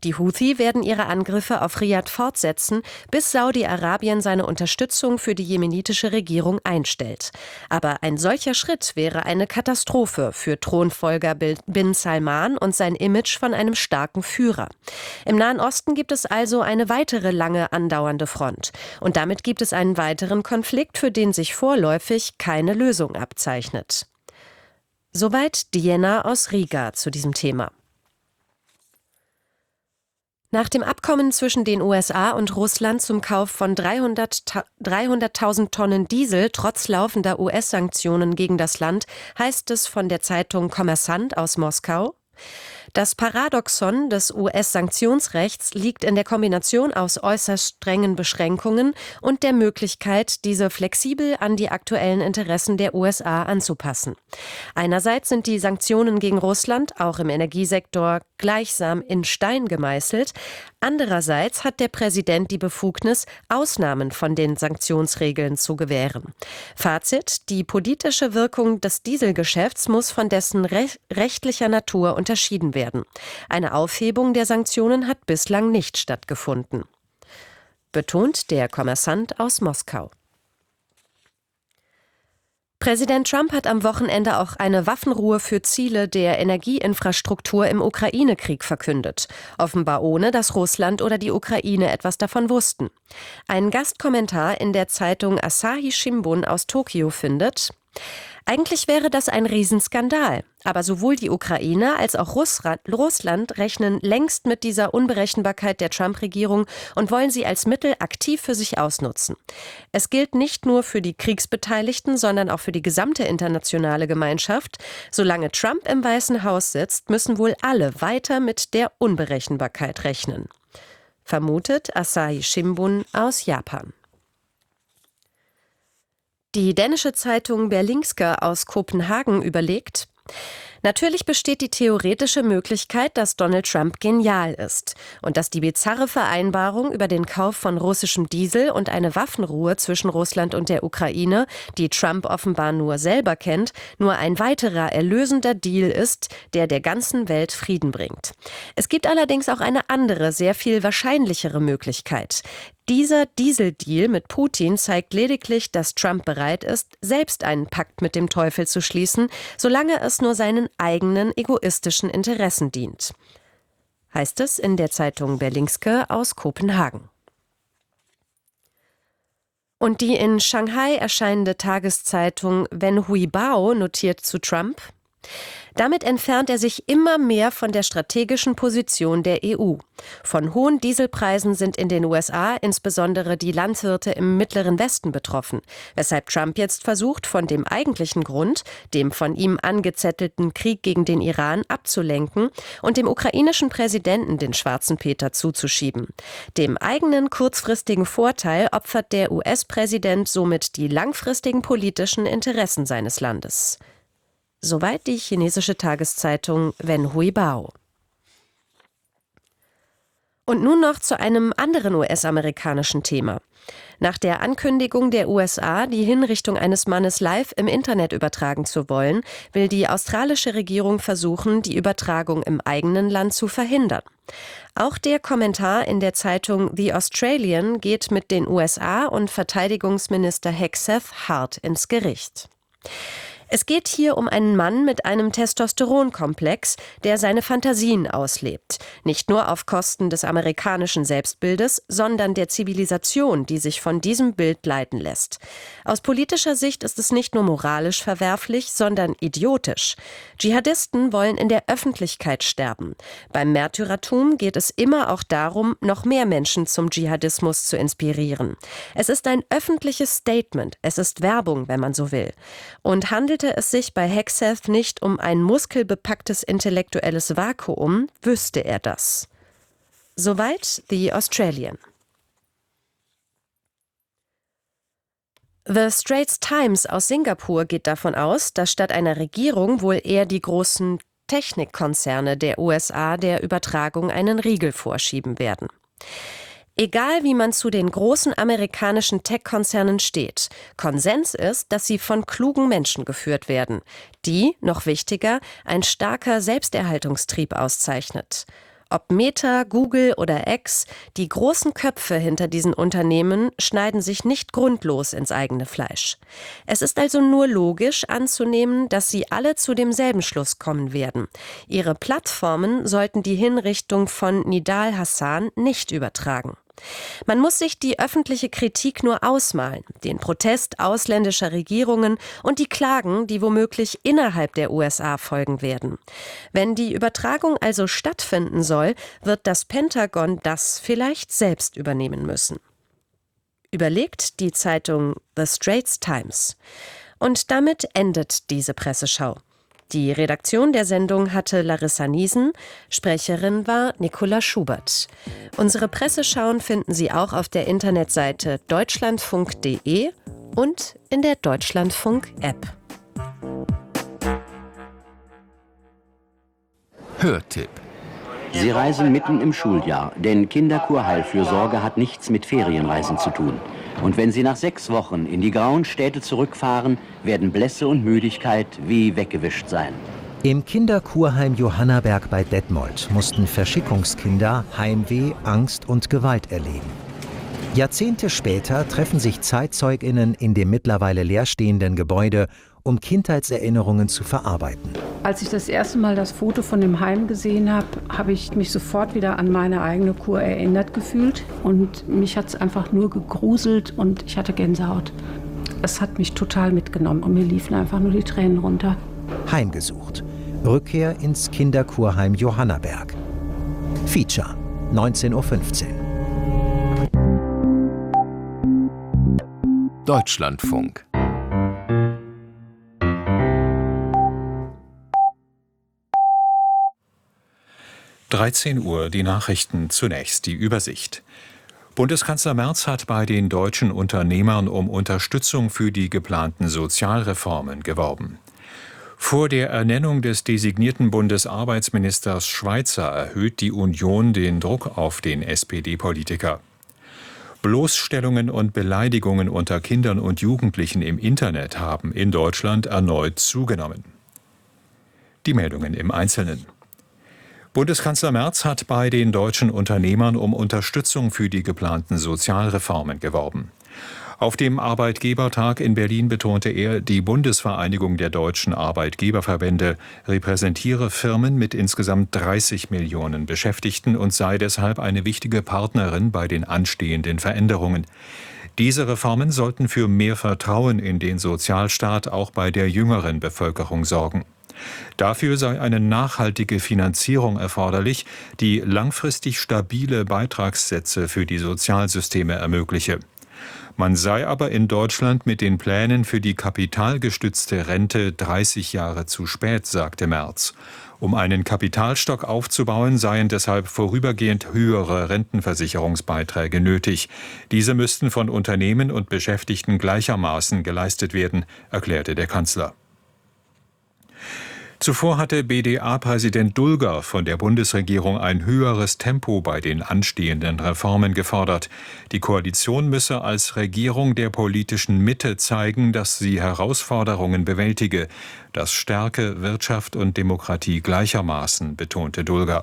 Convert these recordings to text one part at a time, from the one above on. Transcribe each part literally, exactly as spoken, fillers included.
Die Houthi werden ihre Angriffe auf Riad fortsetzen, bis Saudi-Arabien seine Unterstützung für die jemenitische Regierung einstellt. Aber ein solcher Schritt wäre eine Katastrophe für Thronfolger bin Salman und sein Image von einem starken Führer. Im Nahen Osten gibt es also eine weitere lange andauernde Front. Und damit gibt es einen weiteren Konflikt, für den sich vorläufig keine Lösung abzeichnet. Soweit Diana aus Riga zu diesem Thema. Nach dem Abkommen zwischen den U S A und Russland zum Kauf von dreihunderttausend Tonnen Diesel trotz laufender U S-Sanktionen gegen das Land, heißt es von der Zeitung Kommersant aus Moskau: Das Paradoxon des U S-Sanktionsrechts liegt in der Kombination aus äußerst strengen Beschränkungen und der Möglichkeit, diese flexibel an die aktuellen Interessen der U S A anzupassen. Einerseits sind die Sanktionen gegen Russland, auch im Energiesektor, gleichsam in Stein gemeißelt. Andererseits hat der Präsident die Befugnis, Ausnahmen von den Sanktionsregeln zu gewähren. Fazit: Die politische Wirkung des Dieselgeschäfts muss von dessen rech- rechtlicher Natur unterschieden werden. Eine Aufhebung der Sanktionen hat bislang nicht stattgefunden. Betont der Kommersant aus Moskau. Präsident Trump hat am Wochenende auch eine Waffenruhe für Ziele der Energieinfrastruktur im Ukraine-Krieg verkündet. Offenbar ohne, dass Russland oder die Ukraine etwas davon wussten. Ein Gastkommentar in der Zeitung Asahi Shimbun aus Tokio findet: Eigentlich wäre das ein Riesenskandal. Aber sowohl die Ukraine als auch Russland rechnen längst mit dieser Unberechenbarkeit der Trump-Regierung und wollen sie als Mittel aktiv für sich ausnutzen. Es gilt nicht nur für die Kriegsbeteiligten, sondern auch für die gesamte internationale Gemeinschaft. Solange Trump im Weißen Haus sitzt, müssen wohl alle weiter mit der Unberechenbarkeit rechnen. Vermutet Asahi Shimbun aus Japan. Die dänische Zeitung Berlingske aus Kopenhagen überlegt: Natürlich besteht die theoretische Möglichkeit, dass Donald Trump genial ist und dass die bizarre Vereinbarung über den Kauf von russischem Diesel und eine Waffenruhe zwischen Russland und der Ukraine, die Trump offenbar nur selber kennt, nur ein weiterer erlösender Deal ist, der der ganzen Welt Frieden bringt. Es gibt allerdings auch eine andere, sehr viel wahrscheinlichere Möglichkeit. Dieser Dieseldeal mit Putin zeigt lediglich, dass Trump bereit ist, selbst einen Pakt mit dem Teufel zu schließen, solange es nur seinen eigenen egoistischen Interessen dient. Heißt es in der Zeitung Berlingske aus Kopenhagen. Und die in Shanghai erscheinende Tageszeitung Wen Hui Bao notiert zu Trump: Damit entfernt er sich immer mehr von der strategischen Position der E U. Von hohen Dieselpreisen sind in den U S A insbesondere die Landwirte im Mittleren Westen betroffen, weshalb Trump jetzt versucht, von dem eigentlichen Grund, dem von ihm angezettelten Krieg gegen den Iran, abzulenken und dem ukrainischen Präsidenten den schwarzen Peter zuzuschieben. Dem eigenen kurzfristigen Vorteil opfert der U S-Präsident somit die langfristigen politischen Interessen seines Landes. Soweit die chinesische Tageszeitung Wen Hui Bao. Und nun noch zu einem anderen U S-amerikanischen Thema. Nach der Ankündigung der U S A, die Hinrichtung eines Mannes live im Internet übertragen zu wollen, will die australische Regierung versuchen, die Übertragung im eigenen Land zu verhindern. Auch der Kommentar in der Zeitung The Australian geht mit den U S A und Verteidigungsminister Hegseth hart ins Gericht. Es geht hier um einen Mann mit einem Testosteronkomplex, der seine Fantasien auslebt. Nicht nur auf Kosten des amerikanischen Selbstbildes, sondern der Zivilisation, die sich von diesem Bild leiten lässt. Aus politischer Sicht ist es nicht nur moralisch verwerflich, sondern idiotisch. Dschihadisten wollen in der Öffentlichkeit sterben. Beim Märtyrertum geht es immer auch darum, noch mehr Menschen zum Dschihadismus zu inspirieren. Es ist ein öffentliches Statement, es ist Werbung, wenn man so will. Und handelt Handelte es sich bei Hegseth nicht um ein muskelbepacktes intellektuelles Vakuum, wüsste er das. Soweit The Australian. The Straits Times aus Singapur geht davon aus, dass statt einer Regierung wohl eher die großen Technikkonzerne der U S A der Übertragung einen Riegel vorschieben werden. Egal wie man zu den großen amerikanischen Tech-Konzernen steht, Konsens ist, dass sie von klugen Menschen geführt werden, die, noch wichtiger, ein starker Selbsterhaltungstrieb auszeichnet. Ob Meta, Google oder X, die großen Köpfe hinter diesen Unternehmen schneiden sich nicht grundlos ins eigene Fleisch. Es ist also nur logisch anzunehmen, dass sie alle zu demselben Schluss kommen werden. Ihre Plattformen sollten die Hinrichtung von Nidal Hasan nicht übertragen. Man muss sich die öffentliche Kritik nur ausmalen, den Protest ausländischer Regierungen und die Klagen, die womöglich innerhalb der U S A folgen werden. Wenn die Übertragung also stattfinden soll, wird das Pentagon das vielleicht selbst übernehmen müssen. Überlegt die Zeitung The Straits Times. Und damit endet diese Presseschau. Die Redaktion der Sendung hatte Larissa Niesen, Sprecherin war Nicola Schubert. Unsere Presseschauen finden Sie auch auf der Internetseite deutschlandfunk punkt de und in der Deutschlandfunk-App. Hörtipp. Sie reisen mitten im Schuljahr, denn Kinderkurheilfürsorge hat nichts mit Ferienreisen zu tun. Und wenn Sie nach sechs Wochen in die grauen Städte zurückfahren, werden Blässe und Müdigkeit wie weggewischt sein. Im Kinderkurheim Johannaberg bei Detmold mussten Verschickungskinder Heimweh, Angst und Gewalt erleben. Jahrzehnte später treffen sich ZeitzeugInnen in dem mittlerweile leerstehenden Gebäude, um Kindheitserinnerungen zu verarbeiten. Als ich das erste Mal das Foto von dem Heim gesehen habe, habe ich mich sofort wieder an meine eigene Kur erinnert gefühlt. Und mich hat es einfach nur gegruselt und ich hatte Gänsehaut. Es hat mich total mitgenommen und mir liefen einfach nur die Tränen runter. Heimgesucht. Rückkehr ins Kinderkurheim Johannaberg. Feature, neunzehn Uhr fünfzehn. Deutschlandfunk. dreizehn Uhr, die Nachrichten, zunächst die Übersicht. Bundeskanzler Merz hat bei den deutschen Unternehmern um Unterstützung für die geplanten Sozialreformen geworben. Vor der Ernennung des designierten Bundesarbeitsministers Schweizer erhöht die Union den Druck auf den S P D-Politiker. Bloßstellungen und Beleidigungen unter Kindern und Jugendlichen im Internet haben in Deutschland erneut zugenommen. Die Meldungen im Einzelnen. Bundeskanzler Merz hat bei den deutschen Unternehmern um Unterstützung für die geplanten Sozialreformen geworben. Auf dem Arbeitgebertag in Berlin betonte er, die Bundesvereinigung der deutschen Arbeitgeberverbände repräsentiere Firmen mit insgesamt dreißig Millionen Beschäftigten und sei deshalb eine wichtige Partnerin bei den anstehenden Veränderungen. Diese Reformen sollten für mehr Vertrauen in den Sozialstaat auch bei der jüngeren Bevölkerung sorgen. Dafür sei eine nachhaltige Finanzierung erforderlich, die langfristig stabile Beitragssätze für die Sozialsysteme ermögliche. Man sei aber in Deutschland mit den Plänen für die kapitalgestützte Rente dreißig Jahre zu spät, sagte Merz. Um einen Kapitalstock aufzubauen, seien deshalb vorübergehend höhere Rentenversicherungsbeiträge nötig. Diese müssten von Unternehmen und Beschäftigten gleichermaßen geleistet werden, erklärte der Kanzler. Zuvor hatte B D A-Präsident Dulger von der Bundesregierung ein höheres Tempo bei den anstehenden Reformen gefordert. Die Koalition müsse als Regierung der politischen Mitte zeigen, dass sie Herausforderungen bewältige. Das stärke Wirtschaft und Demokratie gleichermaßen, betonte Dulger.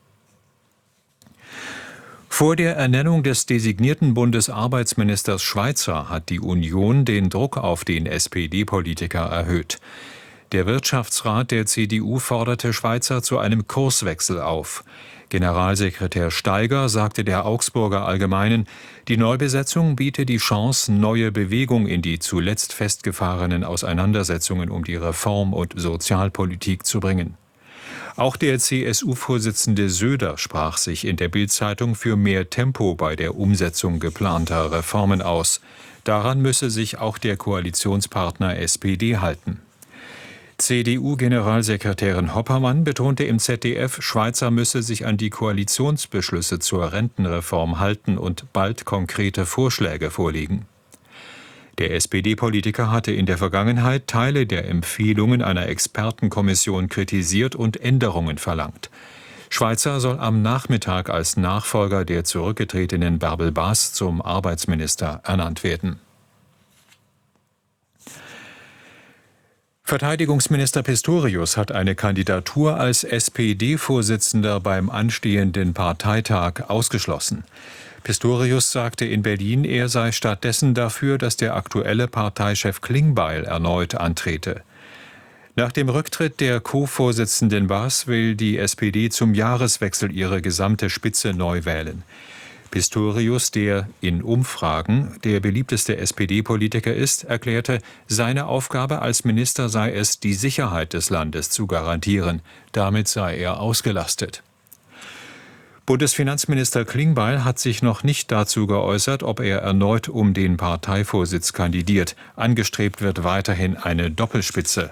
Vor der Ernennung des designierten Bundesarbeitsministers Schweizer hat die Union den Druck auf den S P D-Politiker erhöht. Der Wirtschaftsrat der C D U forderte Schweizer zu einem Kurswechsel auf. Generalsekretär Steiger sagte der Augsburger Allgemeinen, die Neubesetzung biete die Chance, neue Bewegung in die zuletzt festgefahrenen Auseinandersetzungen um die Reform- und Sozialpolitik zu bringen. Auch der C S U-Vorsitzende Söder sprach sich in der Bild-Zeitung für mehr Tempo bei der Umsetzung geplanter Reformen aus. Daran müsse sich auch der Koalitionspartner S P D halten. C D U-Generalsekretärin Hoppermann betonte im Z D F, Schweizer müsse sich an die Koalitionsbeschlüsse zur Rentenreform halten und bald konkrete Vorschläge vorlegen. Der S P D-Politiker hatte in der Vergangenheit Teile der Empfehlungen einer Expertenkommission kritisiert und Änderungen verlangt. Schweizer soll am Nachmittag als Nachfolger der zurückgetretenen Bärbel Baas zum Arbeitsminister ernannt werden. Verteidigungsminister Pistorius hat eine Kandidatur als S P D-Vorsitzender beim anstehenden Parteitag ausgeschlossen. Pistorius sagte in Berlin, er sei stattdessen dafür, dass der aktuelle Parteichef Klingbeil erneut antrete. Nach dem Rücktritt der Co-Vorsitzenden Baas will die S P D zum Jahreswechsel ihre gesamte Spitze neu wählen. Pistorius, der in Umfragen der beliebteste S P D-Politiker ist, erklärte, seine Aufgabe als Minister sei es, die Sicherheit des Landes zu garantieren. Damit sei er ausgelastet. Bundesfinanzminister Klingbeil hat sich noch nicht dazu geäußert, ob er erneut um den Parteivorsitz kandidiert. Angestrebt wird weiterhin eine Doppelspitze.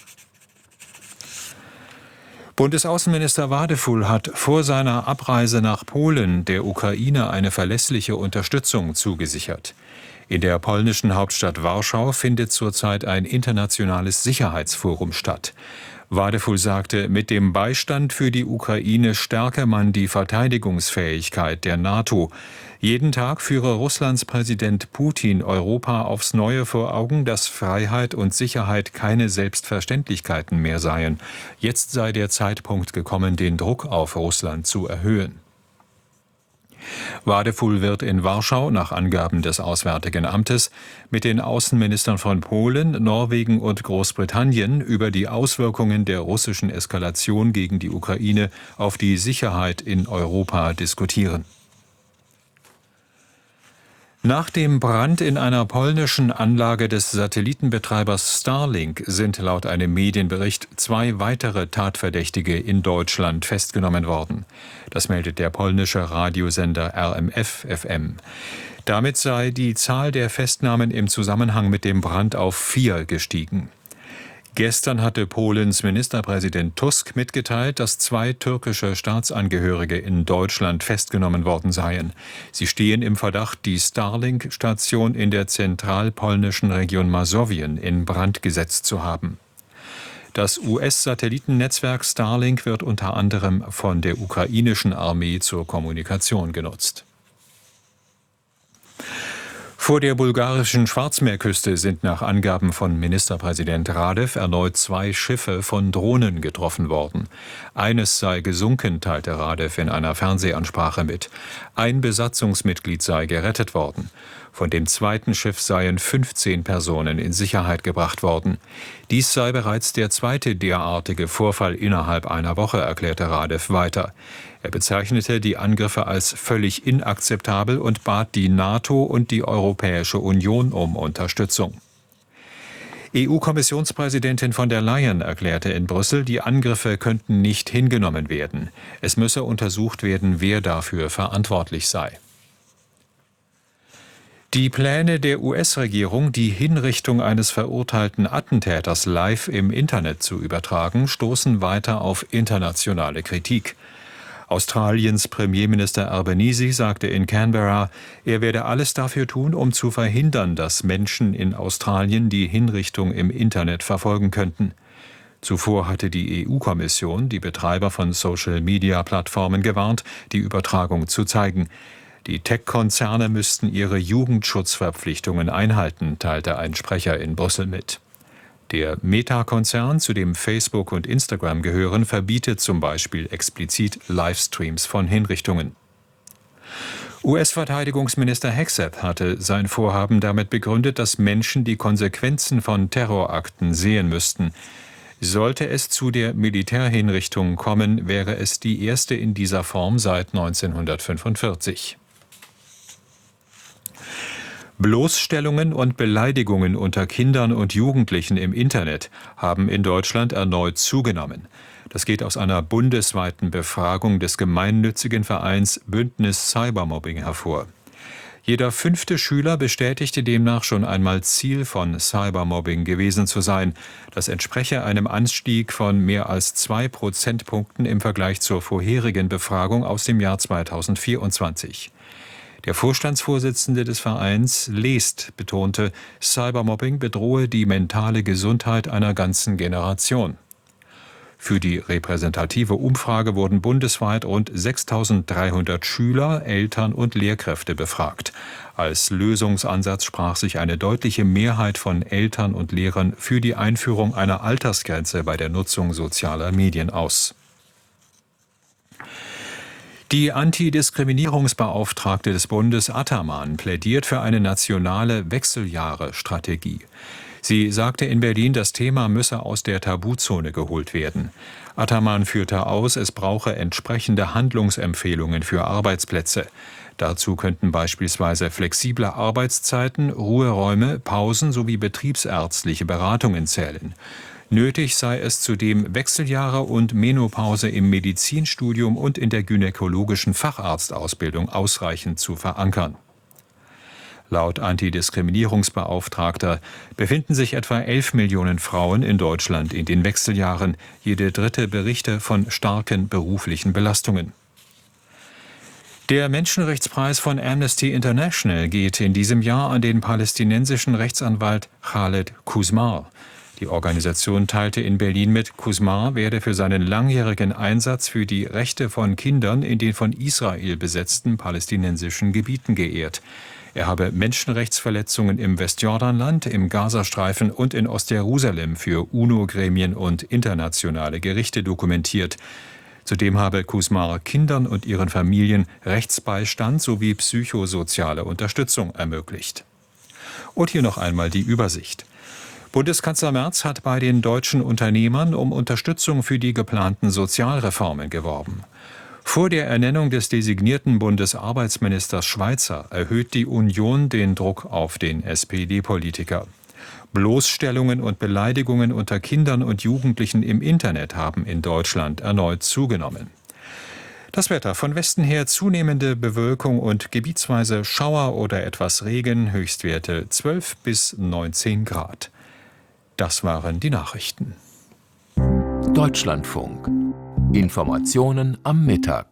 Bundesaußenminister Wadefull hat vor seiner Abreise nach Polen der Ukraine eine verlässliche Unterstützung zugesichert. In der polnischen Hauptstadt Warschau findet zurzeit ein internationales Sicherheitsforum statt. Wadefull sagte, mit dem Beistand für die Ukraine stärke man die Verteidigungsfähigkeit der NATO. Jeden Tag führe Russlands Präsident Putin Europa aufs Neue vor Augen, dass Freiheit und Sicherheit keine Selbstverständlichkeiten mehr seien. Jetzt sei der Zeitpunkt gekommen, den Druck auf Russland zu erhöhen. Wadefull wird in Warschau nach Angaben des Auswärtigen Amtes mit den Außenministern von Polen, Norwegen und Großbritannien über die Auswirkungen der russischen Eskalation gegen die Ukraine auf die Sicherheit in Europa diskutieren. Nach dem Brand in einer polnischen Anlage des Satellitenbetreibers Starlink sind laut einem Medienbericht zwei weitere Tatverdächtige in Deutschland festgenommen worden. Das meldet der polnische Radiosender R M F F M. Damit sei die Zahl der Festnahmen im Zusammenhang mit dem Brand auf vier gestiegen. Gestern hatte Polens Ministerpräsident Tusk mitgeteilt, dass zwei türkische Staatsangehörige in Deutschland festgenommen worden seien. Sie stehen im Verdacht, die Starlink-Station in der zentralpolnischen Region Masowien in Brand gesetzt zu haben. Das U S-Satellitennetzwerk Starlink wird unter anderem von der ukrainischen Armee zur Kommunikation genutzt. Vor der bulgarischen Schwarzmeerküste sind nach Angaben von Ministerpräsident Radev erneut zwei Schiffe von Drohnen getroffen worden. Eines sei gesunken, teilte Radev in einer Fernsehansprache mit. Ein Besatzungsmitglied sei gerettet worden. Von dem zweiten Schiff seien fünfzehn Personen in Sicherheit gebracht worden. Dies sei bereits der zweite derartige Vorfall innerhalb einer Woche, erklärte Radev weiter. Er bezeichnete die Angriffe als völlig inakzeptabel und bat die NATO und die Europäische Union um Unterstützung. E U-Kommissionspräsidentin von der Leyen erklärte in Brüssel, die Angriffe könnten nicht hingenommen werden. Es müsse untersucht werden, wer dafür verantwortlich sei. Die Pläne der U S-Regierung, die Hinrichtung eines verurteilten Attentäters live im Internet zu übertragen, stoßen weiter auf internationale Kritik. Australiens Premierminister Albanese sagte in Canberra, er werde alles dafür tun, um zu verhindern, dass Menschen in Australien die Hinrichtung im Internet verfolgen könnten. Zuvor hatte die E U-Kommission die Betreiber von Social-Media-Plattformen gewarnt, die Übertragung zu zeigen. Die Tech-Konzerne müssten ihre Jugendschutzverpflichtungen einhalten, teilte ein Sprecher in Brüssel mit. Der Meta-Konzern, zu dem Facebook und Instagram gehören, verbietet zum Beispiel explizit Livestreams von Hinrichtungen. U S-Verteidigungsminister Hegseth hatte sein Vorhaben damit begründet, dass Menschen die Konsequenzen von Terrorakten sehen müssten. Sollte es zu der Militärhinrichtung kommen, wäre es die erste in dieser Form seit neunzehnhundertfünfundvierzig. Bloßstellungen und Beleidigungen unter Kindern und Jugendlichen im Internet haben in Deutschland erneut zugenommen. Das geht aus einer bundesweiten Befragung des gemeinnützigen Vereins Bündnis Cybermobbing hervor. Jeder fünfte Schüler bestätigte demnach schon einmal Ziel von Cybermobbing gewesen zu sein. Das entspreche einem Anstieg von mehr als zwei Prozentpunkten im Vergleich zur vorherigen Befragung aus dem Jahr zweitausendvierundzwanzig. Der Vorstandsvorsitzende des Vereins Leest betonte, Cybermobbing bedrohe die mentale Gesundheit einer ganzen Generation. Für die repräsentative Umfrage wurden bundesweit rund sechstausenddreihundert Schüler, Eltern und Lehrkräfte befragt. Als Lösungsansatz sprach sich eine deutliche Mehrheit von Eltern und Lehrern für die Einführung einer Altersgrenze bei der Nutzung sozialer Medien aus. Die Antidiskriminierungsbeauftragte des Bundes Ataman plädiert für eine nationale Wechseljahre-Strategie. Sie sagte in Berlin, das Thema müsse aus der Tabuzone geholt werden. Ataman führte aus, es brauche entsprechende Handlungsempfehlungen für Arbeitsplätze. Dazu könnten beispielsweise flexible Arbeitszeiten, Ruheräume, Pausen sowie betriebsärztliche Beratungen zählen. Nötig sei es zudem, Wechseljahre und Menopause im Medizinstudium und in der gynäkologischen Facharztausbildung ausreichend zu verankern. Laut Antidiskriminierungsbeauftragter befinden sich etwa elf Millionen Frauen in Deutschland in den Wechseljahren. Jede dritte berichte von starken beruflichen Belastungen. Der Menschenrechtspreis von Amnesty International geht in diesem Jahr an den palästinensischen Rechtsanwalt Khaled Quzmar. Die Organisation teilte in Berlin mit, Quzmar werde für seinen langjährigen Einsatz für die Rechte von Kindern in den von Israel besetzten palästinensischen Gebieten geehrt. Er habe Menschenrechtsverletzungen im Westjordanland, im Gazastreifen und in Ostjerusalem für UNO-Gremien und internationale Gerichte dokumentiert. Zudem habe Quzmar Kindern und ihren Familien Rechtsbeistand sowie psychosoziale Unterstützung ermöglicht. Und hier noch einmal die Übersicht. Bundeskanzler Merz hat bei den deutschen Unternehmern um Unterstützung für die geplanten Sozialreformen geworben. Vor der Ernennung des designierten Bundesarbeitsministers Schweizer erhöht die Union den Druck auf den S P D-Politiker. Bloßstellungen und Beleidigungen unter Kindern und Jugendlichen im Internet haben in Deutschland erneut zugenommen. Das Wetter: von Westen her zunehmende Bewölkung und gebietsweise Schauer oder etwas Regen, Höchstwerte zwölf bis neunzehn Grad. Das waren die Nachrichten. Deutschlandfunk. Informationen am Mittag.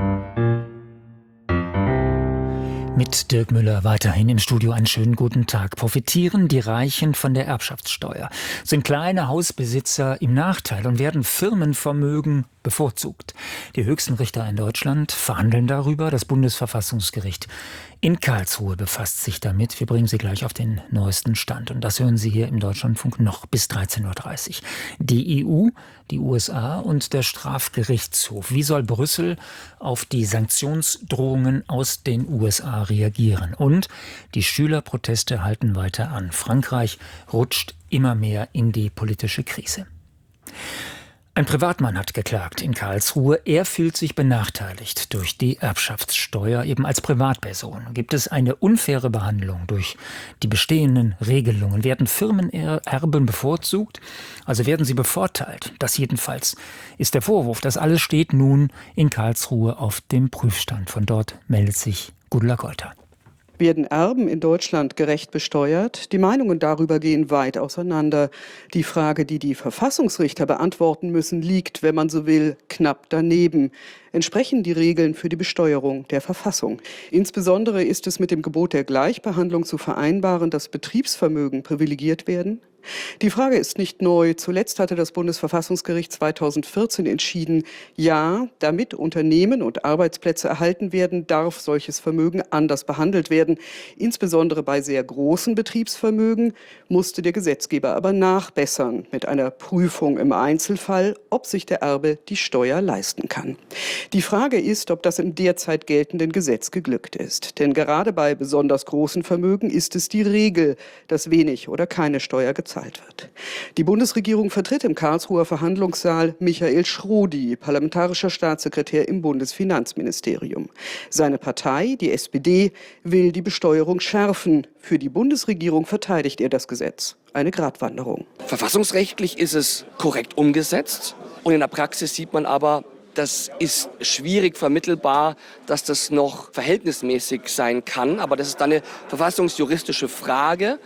Mit Dirk Müller weiterhin im Studio. Einen schönen guten Tag. Profitieren die Reichen von der Erbschaftssteuer? Sind kleine Hausbesitzer im Nachteil und werden Firmenvermögen bevorzugt? Die höchsten Richter in Deutschland verhandeln darüber. Das Bundesverfassungsgericht in Karlsruhe befasst sich damit. Wir bringen Sie gleich auf den neuesten Stand. Und das hören Sie hier im Deutschlandfunk noch bis dreizehn Uhr dreißig. Die E U, die U S A und der Strafgerichtshof. Wie soll Brüssel auf die Sanktionsdrohungen aus den U S A reagieren? Und die Schülerproteste halten weiter an. Frankreich rutscht immer mehr in die politische Krise. Ein Privatmann hat geklagt in Karlsruhe. Er fühlt sich benachteiligt durch die Erbschaftssteuer. Eben als Privatperson gibt es eine unfaire Behandlung durch die bestehenden Regelungen. Werden Firmenerben bevorzugt? Also werden sie bevorteilt? Das jedenfalls ist der Vorwurf. Das alles steht nun in Karlsruhe auf dem Prüfstand. Von dort meldet sich Gudula Golter. Werden Erben in Deutschland gerecht besteuert? Die Meinungen darüber gehen weit auseinander. Die Frage, die die Verfassungsrichter beantworten müssen, liegt, wenn man so will, knapp daneben. Entsprechen die Regeln für die Besteuerung der Verfassung? Insbesondere ist es mit dem Gebot der Gleichbehandlung zu vereinbaren, dass Betriebsvermögen privilegiert werden? Die Frage ist nicht neu. Zuletzt hatte das Bundesverfassungsgericht zweitausendvierzehn entschieden, ja, damit Unternehmen und Arbeitsplätze erhalten werden, darf solches Vermögen anders behandelt werden. Insbesondere bei sehr großen Betriebsvermögen musste der Gesetzgeber aber nachbessern mit einer Prüfung im Einzelfall, ob sich der Erbe die Steuer leisten kann. Die Frage ist, ob das im derzeit geltenden Gesetz geglückt ist. Denn gerade bei besonders großen Vermögen ist es die Regel, dass wenig oder keine Steuer gezahlt wird. Die Bundesregierung vertritt im Karlsruher Verhandlungssaal Michael Schrodi, parlamentarischer Staatssekretär im Bundesfinanzministerium. Seine Partei, die S P D, will die Besteuerung schärfen. Für die Bundesregierung verteidigt er das Gesetz. Eine Gratwanderung. Verfassungsrechtlich ist es korrekt umgesetzt und in der Praxis sieht man aber, das ist schwierig vermittelbar, dass das noch verhältnismäßig sein kann. Aber das ist dann eine verfassungsjuristische Frage.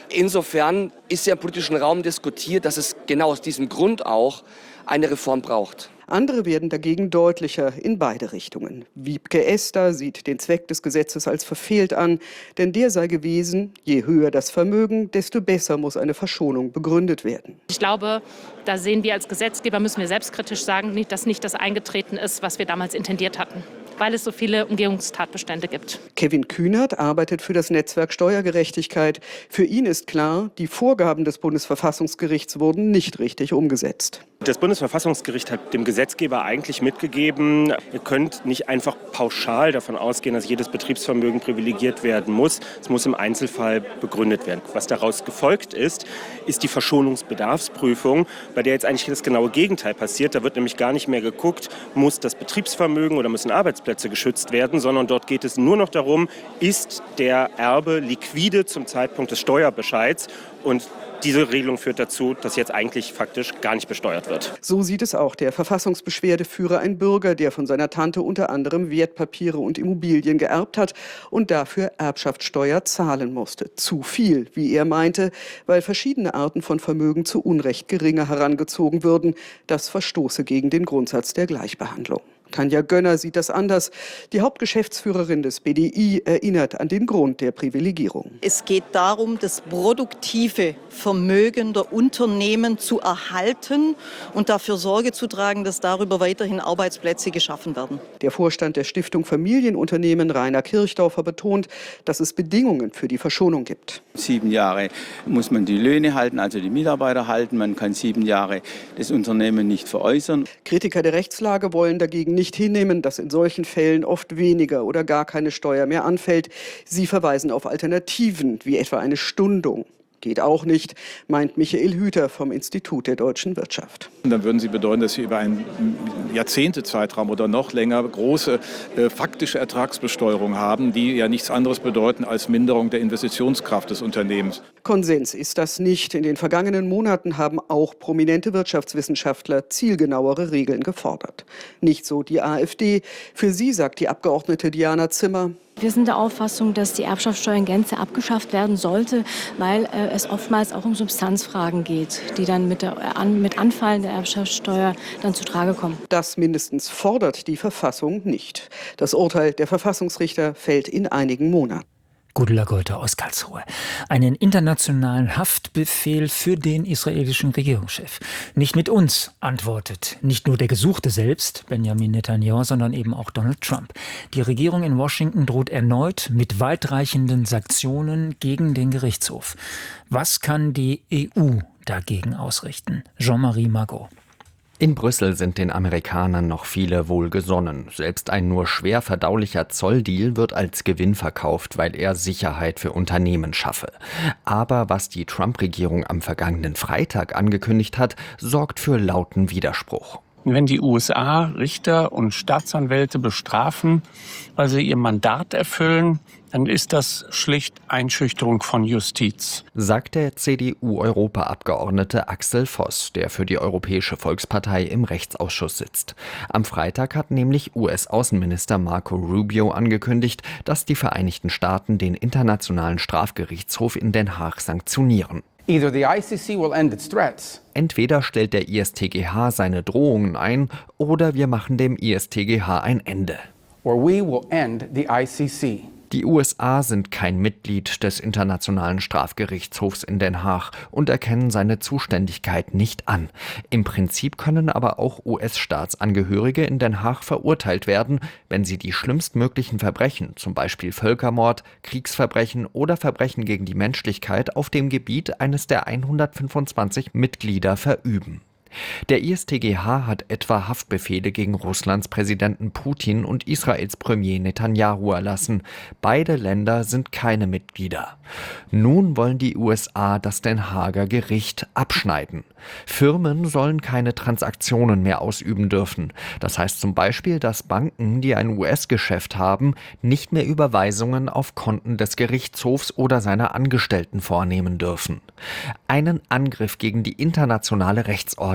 Insofern ist ja im politischen Raum diskutiert, dass es genau aus diesem Grund auch eine Reform braucht. Andere werden dagegen deutlicher in beide Richtungen. Wiebke Esther sieht den Zweck des Gesetzes als verfehlt an, denn der sei gewesen, je höher das Vermögen, desto besser muss eine Verschonung begründet werden. Ich glaube, da sehen wir als Gesetzgeber, müssen wir selbstkritisch sagen, dass nicht das eingetreten ist, was wir damals intendiert hatten, weil es so viele Umgehungstatbestände gibt. Kevin Kühnert arbeitet für das Netzwerk Steuergerechtigkeit. Für ihn ist klar, die Vorgaben des Bundesverfassungsgerichts wurden nicht richtig umgesetzt. Das Bundesverfassungsgericht hat dem Gesetzgeber eigentlich mitgegeben, ihr könnt nicht einfach pauschal davon ausgehen, dass jedes Betriebsvermögen privilegiert werden muss. Es muss im Einzelfall begründet werden. Was daraus gefolgt ist, ist die Verschonungsbedarfsprüfung, bei der jetzt eigentlich das genaue Gegenteil passiert. Da wird nämlich gar nicht mehr geguckt, muss das Betriebsvermögen oder müssen Arbeitsplätze geschützt werden, sondern dort geht es nur noch darum, ist der Erbe liquide zum Zeitpunkt des Steuerbescheids, und diese Regelung führt dazu, dass jetzt eigentlich faktisch gar nicht besteuert wird. So sieht es auch der Verfassungsbeschwerdeführer, ein Bürger, der von seiner Tante unter anderem Wertpapiere und Immobilien geerbt hat und dafür Erbschaftssteuer zahlen musste. Zu viel, wie er meinte, weil verschiedene Arten von Vermögen zu Unrecht geringer herangezogen würden. Das verstoße gegen den Grundsatz der Gleichbehandlung. Tanja Gönner sieht das anders. Die Hauptgeschäftsführerin des B D I erinnert an den Grund der Privilegierung. Es geht darum, das produktive Vermögen der Unternehmen zu erhalten und dafür Sorge zu tragen, dass darüber weiterhin Arbeitsplätze geschaffen werden. Der Vorstand der Stiftung Familienunternehmen, Rainer Kirchdorfer, betont, dass es Bedingungen für die Verschonung gibt. Sieben Jahre muss man die Löhne halten, also die Mitarbeiter halten. Man kann sieben Jahre das Unternehmen nicht veräußern. Kritiker der Rechtslage wollen dagegen nicht hinnehmen, dass in solchen Fällen oft weniger oder gar keine Steuer mehr anfällt. Sie verweisen auf Alternativen, wie etwa eine Stundung. Geht auch nicht, meint Michael Hüter vom Institut der deutschen Wirtschaft. Dann würden Sie bedeuten, dass Sie über einen Jahrzehntezeitraum oder noch länger große äh, faktische Ertragsbesteuerung haben, die ja nichts anderes bedeuten als Minderung der Investitionskraft des Unternehmens. Konsens ist das nicht. In den vergangenen Monaten haben auch prominente Wirtschaftswissenschaftler zielgenauere Regeln gefordert. Nicht so die AfD. Für sie sagt die Abgeordnete Diana Zimmer: Wir sind der Auffassung, dass die Erbschaftssteuer in Gänze abgeschafft werden sollte, weil äh, es oftmals auch um Substanzfragen geht, die dann mit, der, äh, an, mit Anfallen der Erbschaftssteuer dann zu Trage kommen. Das mindestens fordert die Verfassung nicht. Das Urteil der Verfassungsrichter fällt in einigen Monaten. Gudula Golte aus Karlsruhe. Einen internationalen Haftbefehl für den israelischen Regierungschef. Nicht mit uns, antwortet nicht nur der Gesuchte selbst, Benjamin Netanyahu, sondern eben auch Donald Trump. Die Regierung in Washington droht erneut mit weitreichenden Sanktionen gegen den Gerichtshof. Was kann die E U dagegen ausrichten? Jean-Marie Margot. In Brüssel sind den Amerikanern noch viele wohlgesonnen. Selbst ein nur schwer verdaulicher Zolldeal wird als Gewinn verkauft, weil er Sicherheit für Unternehmen schaffe. Aber was die Trump-Regierung am vergangenen Freitag angekündigt hat, sorgt für lauten Widerspruch. Wenn die U S A Richter und Staatsanwälte bestrafen, weil sie ihr Mandat erfüllen, dann ist das schlicht Einschüchterung von Justiz, sagt der C D U-Europaabgeordnete Axel Voss, der für die Europäische Volkspartei im Rechtsausschuss sitzt. Am Freitag hat nämlich U S-Außenminister Marco Rubio angekündigt, dass die Vereinigten Staaten den Internationalen Strafgerichtshof in Den Haag sanktionieren. Either the I C C will end its threats. Entweder stellt der I S T G H seine Drohungen ein, oder wir machen dem I S T G H ein Ende. Or we will end the I C C. Die U S A sind kein Mitglied des Internationalen Strafgerichtshofs in Den Haag und erkennen seine Zuständigkeit nicht an. Im Prinzip können aber auch U S-Staatsangehörige in Den Haag verurteilt werden, wenn sie die schlimmstmöglichen Verbrechen, zum Beispiel Völkermord, Kriegsverbrechen oder Verbrechen gegen die Menschlichkeit, auf dem Gebiet eines der hundertfünfundzwanzig Mitglieder verüben. Der I S T G H hat etwa Haftbefehle gegen Russlands Präsidenten Putin und Israels Premier Netanyahu erlassen. Beide Länder sind keine Mitglieder. Nun wollen die U S A das Den Haager Gericht abschneiden. Firmen sollen keine Transaktionen mehr ausüben dürfen. Das heißt zum Beispiel, dass Banken, die ein U S-Geschäft haben, nicht mehr Überweisungen auf Konten des Gerichtshofs oder seiner Angestellten vornehmen dürfen. Einen Angriff gegen die internationale Rechtsordnung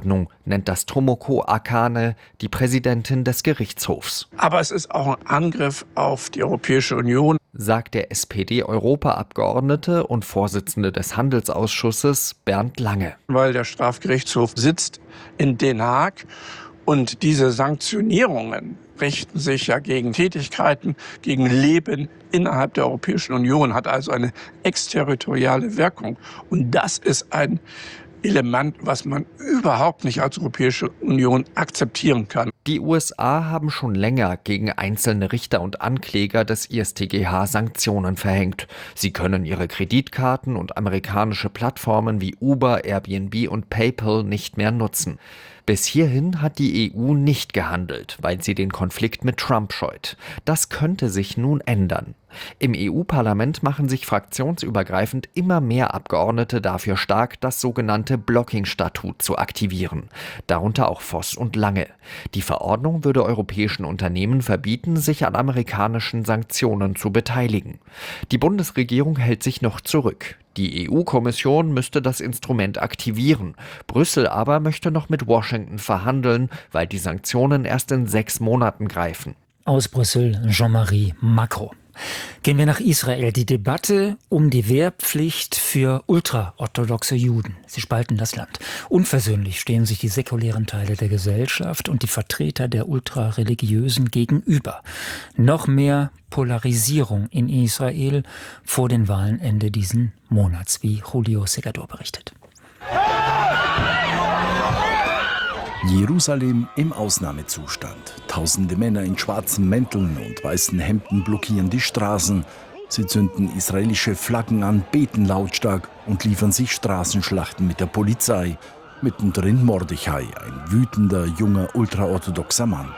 Verordnung, nennt das Tomoko Akane, die Präsidentin des Gerichtshofs. Aber es ist auch ein Angriff auf die Europäische Union, sagt der S P D-Europaabgeordnete und Vorsitzende des Handelsausschusses Bernd Lange. Weil der Strafgerichtshof sitzt in Den Haag und diese Sanktionierungen richten sich ja gegen Tätigkeiten, gegen Leben innerhalb der Europäischen Union, hat also eine exterritoriale Wirkung. Und das ist ein Element, was man überhaupt nicht als Europäische Union akzeptieren kann. Die U S A haben schon länger gegen einzelne Richter und Ankläger des I S T G H Sanktionen verhängt. Sie können ihre Kreditkarten und amerikanische Plattformen wie Uber, Airbnb und PayPal nicht mehr nutzen. Bis hierhin hat die E U nicht gehandelt, weil sie den Konflikt mit Trump scheut. Das könnte sich nun ändern. Im E U-Parlament machen sich fraktionsübergreifend immer mehr Abgeordnete dafür stark, das sogenannte Blocking-Statut zu aktivieren. Darunter auch Voss und Lange. Die Verordnung würde europäischen Unternehmen verbieten, sich an amerikanischen Sanktionen zu beteiligen. Die Bundesregierung hält sich noch zurück. Die E U-Kommission müsste das Instrument aktivieren. Brüssel aber möchte noch mit Washington verhandeln, weil die Sanktionen erst in sechs Monaten greifen. Aus Brüssel Jean-Marie Macron. Gehen wir nach Israel. Die Debatte um die Wehrpflicht für ultraorthodoxe Juden. Sie spalten das Land. Unversöhnlich stehen sich die säkulären Teile der Gesellschaft und die Vertreter der Ultrareligiösen gegenüber. Noch mehr Polarisierung in Israel vor den Wahlen Ende diesen Monats, wie Julio Segador berichtet. Jerusalem im Ausnahmezustand. Tausende Männer in schwarzen Mänteln und weißen Hemden blockieren die Straßen. Sie zünden israelische Flaggen an, beten lautstark und liefern sich Straßenschlachten mit der Polizei. Mittendrin Mordechai, ein wütender, junger, ultraorthodoxer Mann.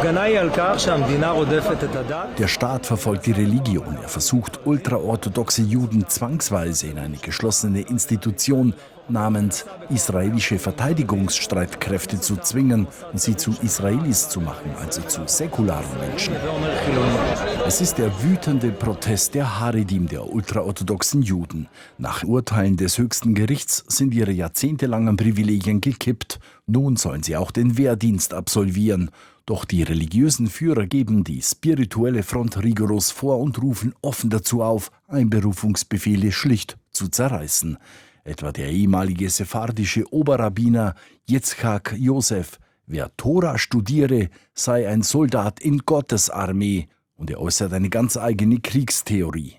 Der Staat verfolgt die Religion. Er versucht, ultraorthodoxe Juden zwangsweise in eine geschlossene Institution namens israelische Verteidigungsstreitkräfte zu zwingen und sie zu Israelis zu machen, also zu säkularen Menschen. Es ist der wütende Protest der Haredim, der ultraorthodoxen Juden. Nach Urteilen des höchsten Gerichts sind ihre jahrzehntelangen Privilegien gekippt. Nun sollen sie auch den Wehrdienst absolvieren. Doch die religiösen Führer geben die spirituelle Front rigoros vor und rufen offen dazu auf, Einberufungsbefehle schlicht zu zerreißen. Etwa der ehemalige sephardische Oberrabbiner Yitzchak Yosef. Wer Tora studiere, sei ein Soldat in Gottes Armee. Und er äußert eine ganz eigene Kriegstheorie.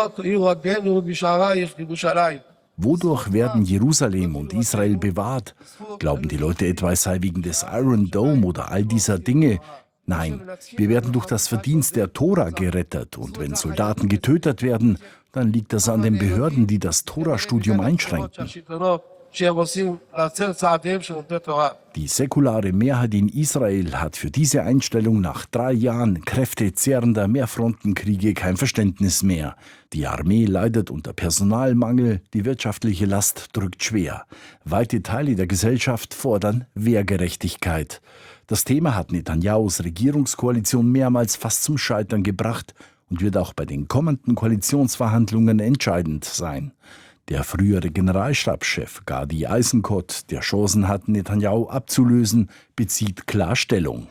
Wodurch werden Jerusalem und Israel bewahrt? Glauben die Leute etwa, es sei wegen des Iron Dome oder all dieser Dinge? Nein, wir werden durch das Verdienst der Tora gerettet. Und wenn Soldaten getötet werden, dann liegt das an den Behörden, die das Tora-Studium einschränken. Die säkulare Mehrheit in Israel hat für diese Einstellung nach drei Jahren kräftezehrender Mehrfrontenkriege kein Verständnis mehr. Die Armee leidet unter Personalmangel, die wirtschaftliche Last drückt schwer. Weite Teile der Gesellschaft fordern Wehrgerechtigkeit. Das Thema hat Netanyahus Regierungskoalition mehrmals fast zum Scheitern gebracht und wird auch bei den kommenden Koalitionsverhandlungen entscheidend sein. Der frühere Generalstabschef Gadi Eisenkot, der Chancen hat, Netanyahu abzulösen, bezieht klar Stellung.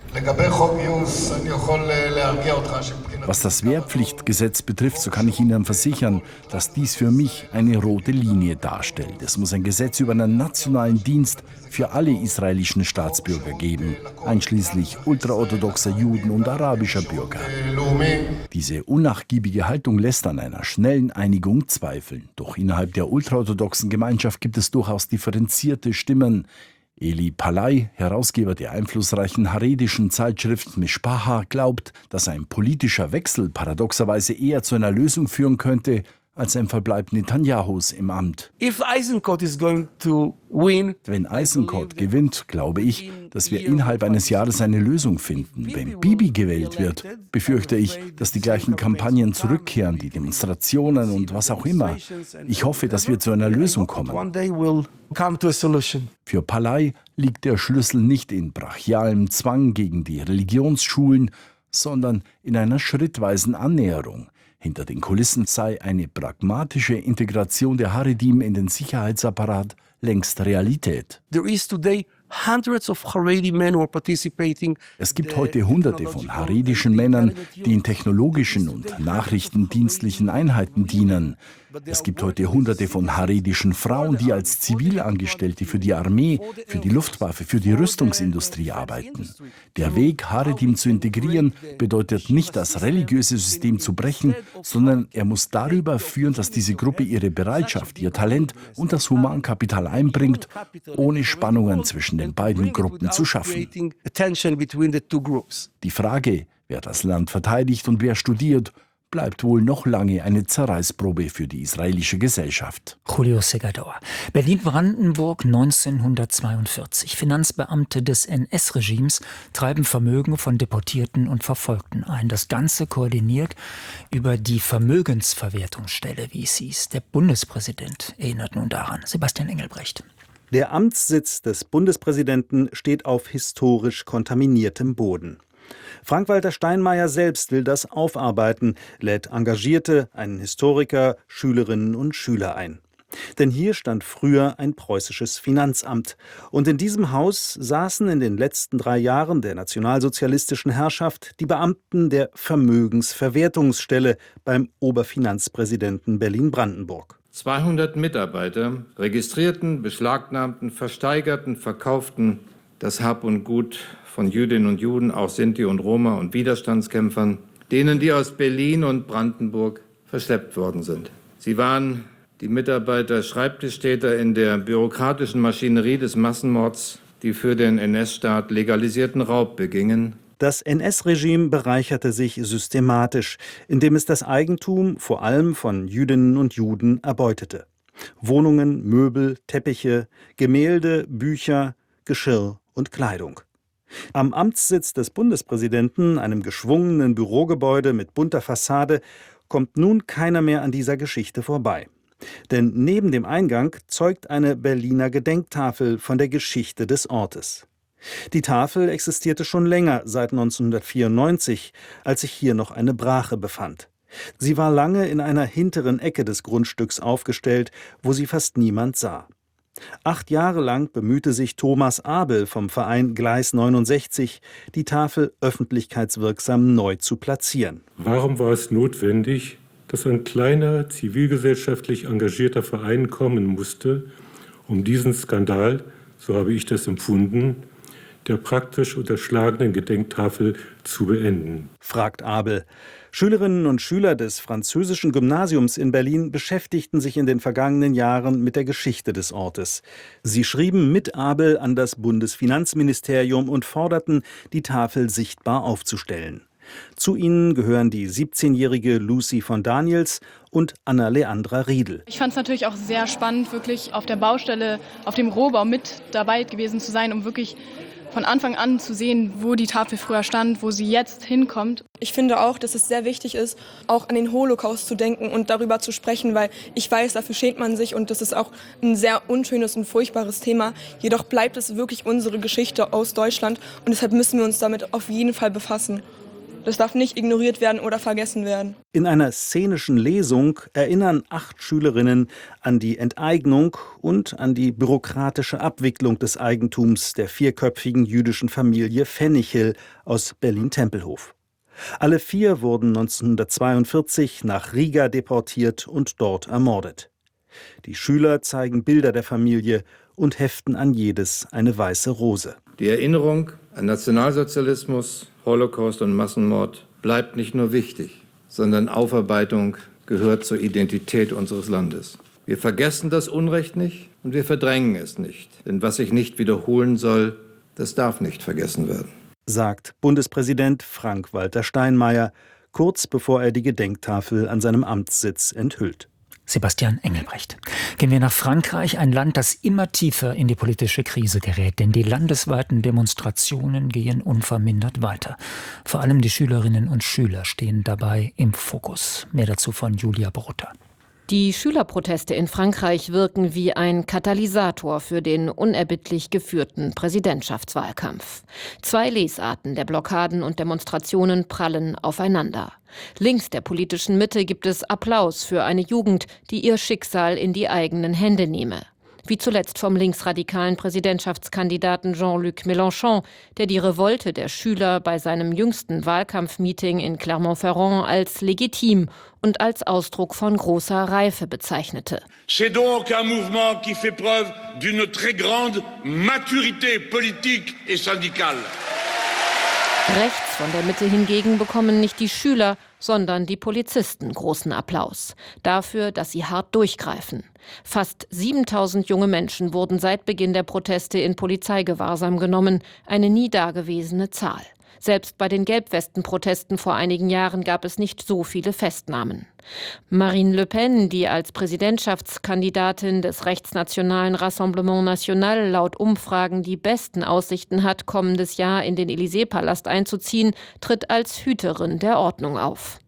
Was das Wehrpflichtgesetz betrifft, so kann ich Ihnen versichern, dass dies für mich eine rote Linie darstellt. Es muss ein Gesetz über einen nationalen Dienst für alle israelischen Staatsbürger geben, einschließlich ultraorthodoxer Juden und arabischer Bürger. Diese unnachgiebige Haltung lässt an einer schnellen Einigung zweifeln. Doch innerhalb der ultraorthodoxen Gemeinschaft gibt es durchaus differenzierte Stimmen. Eli Palai, Herausgeber der einflussreichen haredischen Zeitschrift Mishpacha, glaubt, dass ein politischer Wechsel paradoxerweise eher zu einer Lösung führen könnte, als ein Verbleib Netanyahus im Amt. If Eisenkot is going to win, Wenn Eisenkot gewinnt, glaube ich, dass wir innerhalb eines Jahres eine Lösung finden. Wenn Bibi gewählt wird, befürchte ich, dass die gleichen Kampagnen zurückkehren, die Demonstrationen und was auch immer. Ich hoffe, dass wir zu einer Lösung kommen. Für Palai liegt der Schlüssel nicht in brachialem Zwang gegen die Religionsschulen, sondern in einer schrittweisen Annäherung. Hinter den Kulissen sei eine pragmatische Integration der Haredim in den Sicherheitsapparat längst Realität. There is today hundreds of Haredi men who are participating. Es gibt heute Hunderte von haredischen Männern, die in technologischen und nachrichtendienstlichen Einheiten dienen. Es gibt heute Hunderte von haredischen Frauen, die als Zivilangestellte für die Armee, für die Luftwaffe, für die Rüstungsindustrie arbeiten. Der Weg, Haredim zu integrieren, bedeutet nicht, das religiöse System zu brechen, sondern er muss darüber führen, dass diese Gruppe ihre Bereitschaft, ihr Talent und das Humankapital einbringt, ohne Spannungen zwischen den beiden Gruppen zu schaffen. Die Frage, wer das Land verteidigt und wer studiert, bleibt wohl noch lange eine Zerreißprobe für die israelische Gesellschaft. Julio Segador. Berlin-Brandenburg neunzehnhundertzweiundvierzig. Finanzbeamte des N S-Regimes treiben Vermögen von Deportierten und Verfolgten ein. Das Ganze koordiniert über die Vermögensverwertungsstelle, wie es hieß. Der Bundespräsident erinnert nun daran. Sebastian Engelbrecht. Der Amtssitz des Bundespräsidenten steht auf historisch kontaminiertem Boden. Frank-Walter Steinmeier selbst will das aufarbeiten, lädt Engagierte, einen Historiker, Schülerinnen und Schüler ein. Denn hier stand früher ein preußisches Finanzamt. Und in diesem Haus saßen in den letzten drei Jahren der nationalsozialistischen Herrschaft die Beamten der Vermögensverwertungsstelle beim Oberfinanzpräsidenten Berlin-Brandenburg. zweihundert Mitarbeiter registrierten, beschlagnahmten, versteigerten, verkauften das Hab und Gut von Jüdinnen und Juden, auch Sinti und Roma und Widerstandskämpfern, denen die aus Berlin und Brandenburg verschleppt worden sind. Sie waren die Mitarbeiter Schreibtischtäter in der bürokratischen Maschinerie des Massenmords, die für den N S-Staat legalisierten Raub begingen. Das N S-Regime bereicherte sich systematisch, indem es das Eigentum vor allem von Jüdinnen und Juden erbeutete. Wohnungen, Möbel, Teppiche, Gemälde, Bücher, Geschirr und Kleidung. Am Amtssitz des Bundespräsidenten, einem geschwungenen Bürogebäude mit bunter Fassade, kommt nun keiner mehr an dieser Geschichte vorbei. Denn neben dem Eingang zeugt eine Berliner Gedenktafel von der Geschichte des Ortes. Die Tafel existierte schon länger, seit neunzehnhundertvierundneunzig, als sich hier noch eine Brache befand. Sie war lange in einer hinteren Ecke des Grundstücks aufgestellt, wo sie fast niemand sah. Acht Jahre lang bemühte sich Thomas Abel vom Verein Gleis neunundsechzig, die Tafel öffentlichkeitswirksam neu zu platzieren. Warum war es notwendig, dass ein kleiner, zivilgesellschaftlich engagierter Verein kommen musste, um diesen Skandal, so habe ich das empfunden, der praktisch unterschlagenen Gedenktafel zu beenden? Fragt Abel. Schülerinnen und Schüler des französischen Gymnasiums in Berlin beschäftigten sich in den vergangenen Jahren mit der Geschichte des Ortes. Sie schrieben mit Abel an das Bundesfinanzministerium und forderten, die Tafel sichtbar aufzustellen. Zu ihnen gehören die siebzehnjährige Lucy von Daniels und Anna Leandra Riedel. Ich fand es natürlich auch sehr spannend, wirklich auf der Baustelle, auf dem Rohbau mit dabei gewesen zu sein, um wirklich von Anfang an zu sehen, wo die Tafel früher stand, wo sie jetzt hinkommt. Ich finde auch, dass es sehr wichtig ist, auch an den Holocaust zu denken und darüber zu sprechen, weil ich weiß, dafür schämt man sich und das ist auch ein sehr unschönes und furchtbares Thema. Jedoch bleibt es wirklich unsere Geschichte aus Deutschland und deshalb müssen wir uns damit auf jeden Fall befassen. Das darf nicht ignoriert werden oder vergessen werden. In einer szenischen Lesung erinnern acht Schülerinnen an die Enteignung und an die bürokratische Abwicklung des Eigentums der vierköpfigen jüdischen Familie Pfennichel aus Berlin-Tempelhof. Alle vier wurden neunzehnhundertzweiundvierzig nach Riga deportiert und dort ermordet. Die Schüler zeigen Bilder der Familie und heften an jedes eine weiße Rose. Die Erinnerung an Nationalsozialismus, Holocaust und Massenmord bleibt nicht nur wichtig, sondern Aufarbeitung gehört zur Identität unseres Landes. Wir vergessen das Unrecht nicht und wir verdrängen es nicht. Denn was sich nicht wiederholen soll, das darf nicht vergessen werden. Sagt Bundespräsident Frank-Walter Steinmeier, kurz bevor er die Gedenktafel an seinem Amtssitz enthüllt. Sebastian Engelbrecht. Gehen wir nach Frankreich, ein Land, das immer tiefer in die politische Krise gerät, denn die landesweiten Demonstrationen gehen unvermindert weiter. Vor allem die Schülerinnen und Schüler stehen dabei im Fokus. Mehr dazu von Julia Brutta. Die Schülerproteste in Frankreich wirken wie ein Katalysator für den unerbittlich geführten Präsidentschaftswahlkampf. Zwei Lesarten der Blockaden und Demonstrationen prallen aufeinander. Links der politischen Mitte gibt es Applaus für eine Jugend, die ihr Schicksal in die eigenen Hände nehme. Wie zuletzt vom linksradikalen Präsidentschaftskandidaten Jean-Luc Mélenchon, der die Revolte der Schüler bei seinem jüngsten Wahlkampfmeeting in Clermont-Ferrand als legitim und als Ausdruck von großer Reife bezeichnete. C'est donc un mouvement qui fait preuve d'une très grande maturité politique et syndicale. Rechts von der Mitte hingegen bekommen nicht die Schüler, sondern die Polizisten großen Applaus. Dafür, dass sie hart durchgreifen. Fast siebentausend junge Menschen wurden seit Beginn der Proteste in Polizeigewahrsam genommen. Eine nie dagewesene Zahl. Selbst bei den Gelbwesten-Protesten vor einigen Jahren gab es nicht so viele Festnahmen. Marine Le Pen, die als Präsidentschaftskandidatin des rechtsnationalen Rassemblement National laut Umfragen die besten Aussichten hat, kommendes Jahr in den Élysée-Palast einzuziehen, tritt als Hüterin der Ordnung auf.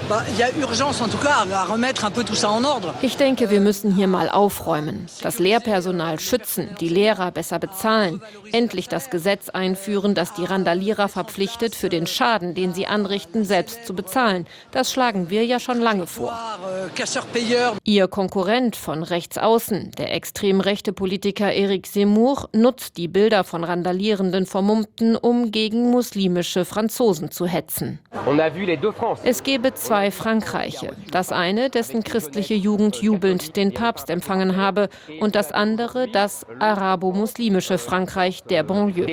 Ich denke, wir müssen hier mal aufräumen, das Lehrpersonal schützen, die Lehrer besser bezahlen, endlich das Gesetz einführen, das die Randalierer verpflichtet, für den Schaden, den sie anrichten, selbst zu bezahlen. Das schlagen wir ja schon lange vor. Ihr Konkurrent von rechts außen, der extrem rechte Politiker Éric Zemmour, nutzt die Bilder von randalierenden Vermummten, um gegen muslimische Franzosen zu hetzen. Es gebe zwei Frankreiche. Das eine, dessen christliche Jugend jubelnd den Papst empfangen habe, und das andere, das arabo-muslimische Frankreich der Banlieue.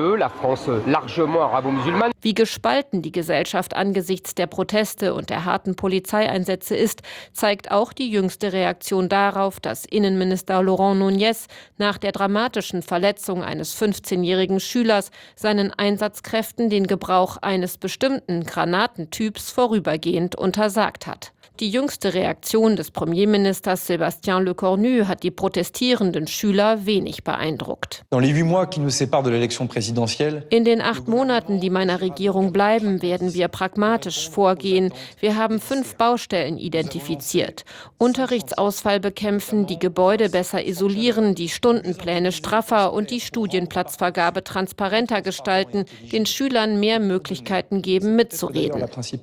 Wie gespalten die Gesellschaft angesichts der Proteste und der harten Polizeieinsätze ist, zeigt auch die jüngste Reaktion darauf, dass Innenminister Laurent Nunez nach der dramatischen Verletzung eines fünfzehnjährigen Schülers seinen Einsatzkräften den Gebrauch eines bestimmten Granatentyps vorübergehend untersagt hat. Die jüngste Reaktion des Premierministers Sébastien Lecornu hat die protestierenden Schüler wenig beeindruckt. In den acht Monaten, die meiner Regierung bleiben, werden wir pragmatisch vorgehen. Wir haben fünf Baustellen identifiziert. Unterrichtsausfall bekämpfen, die Gebäude besser isolieren, die Stundenpläne straffer und die Studienplatzvergabe transparenter gestalten, den Schülern mehr Möglichkeiten geben, mitzureden.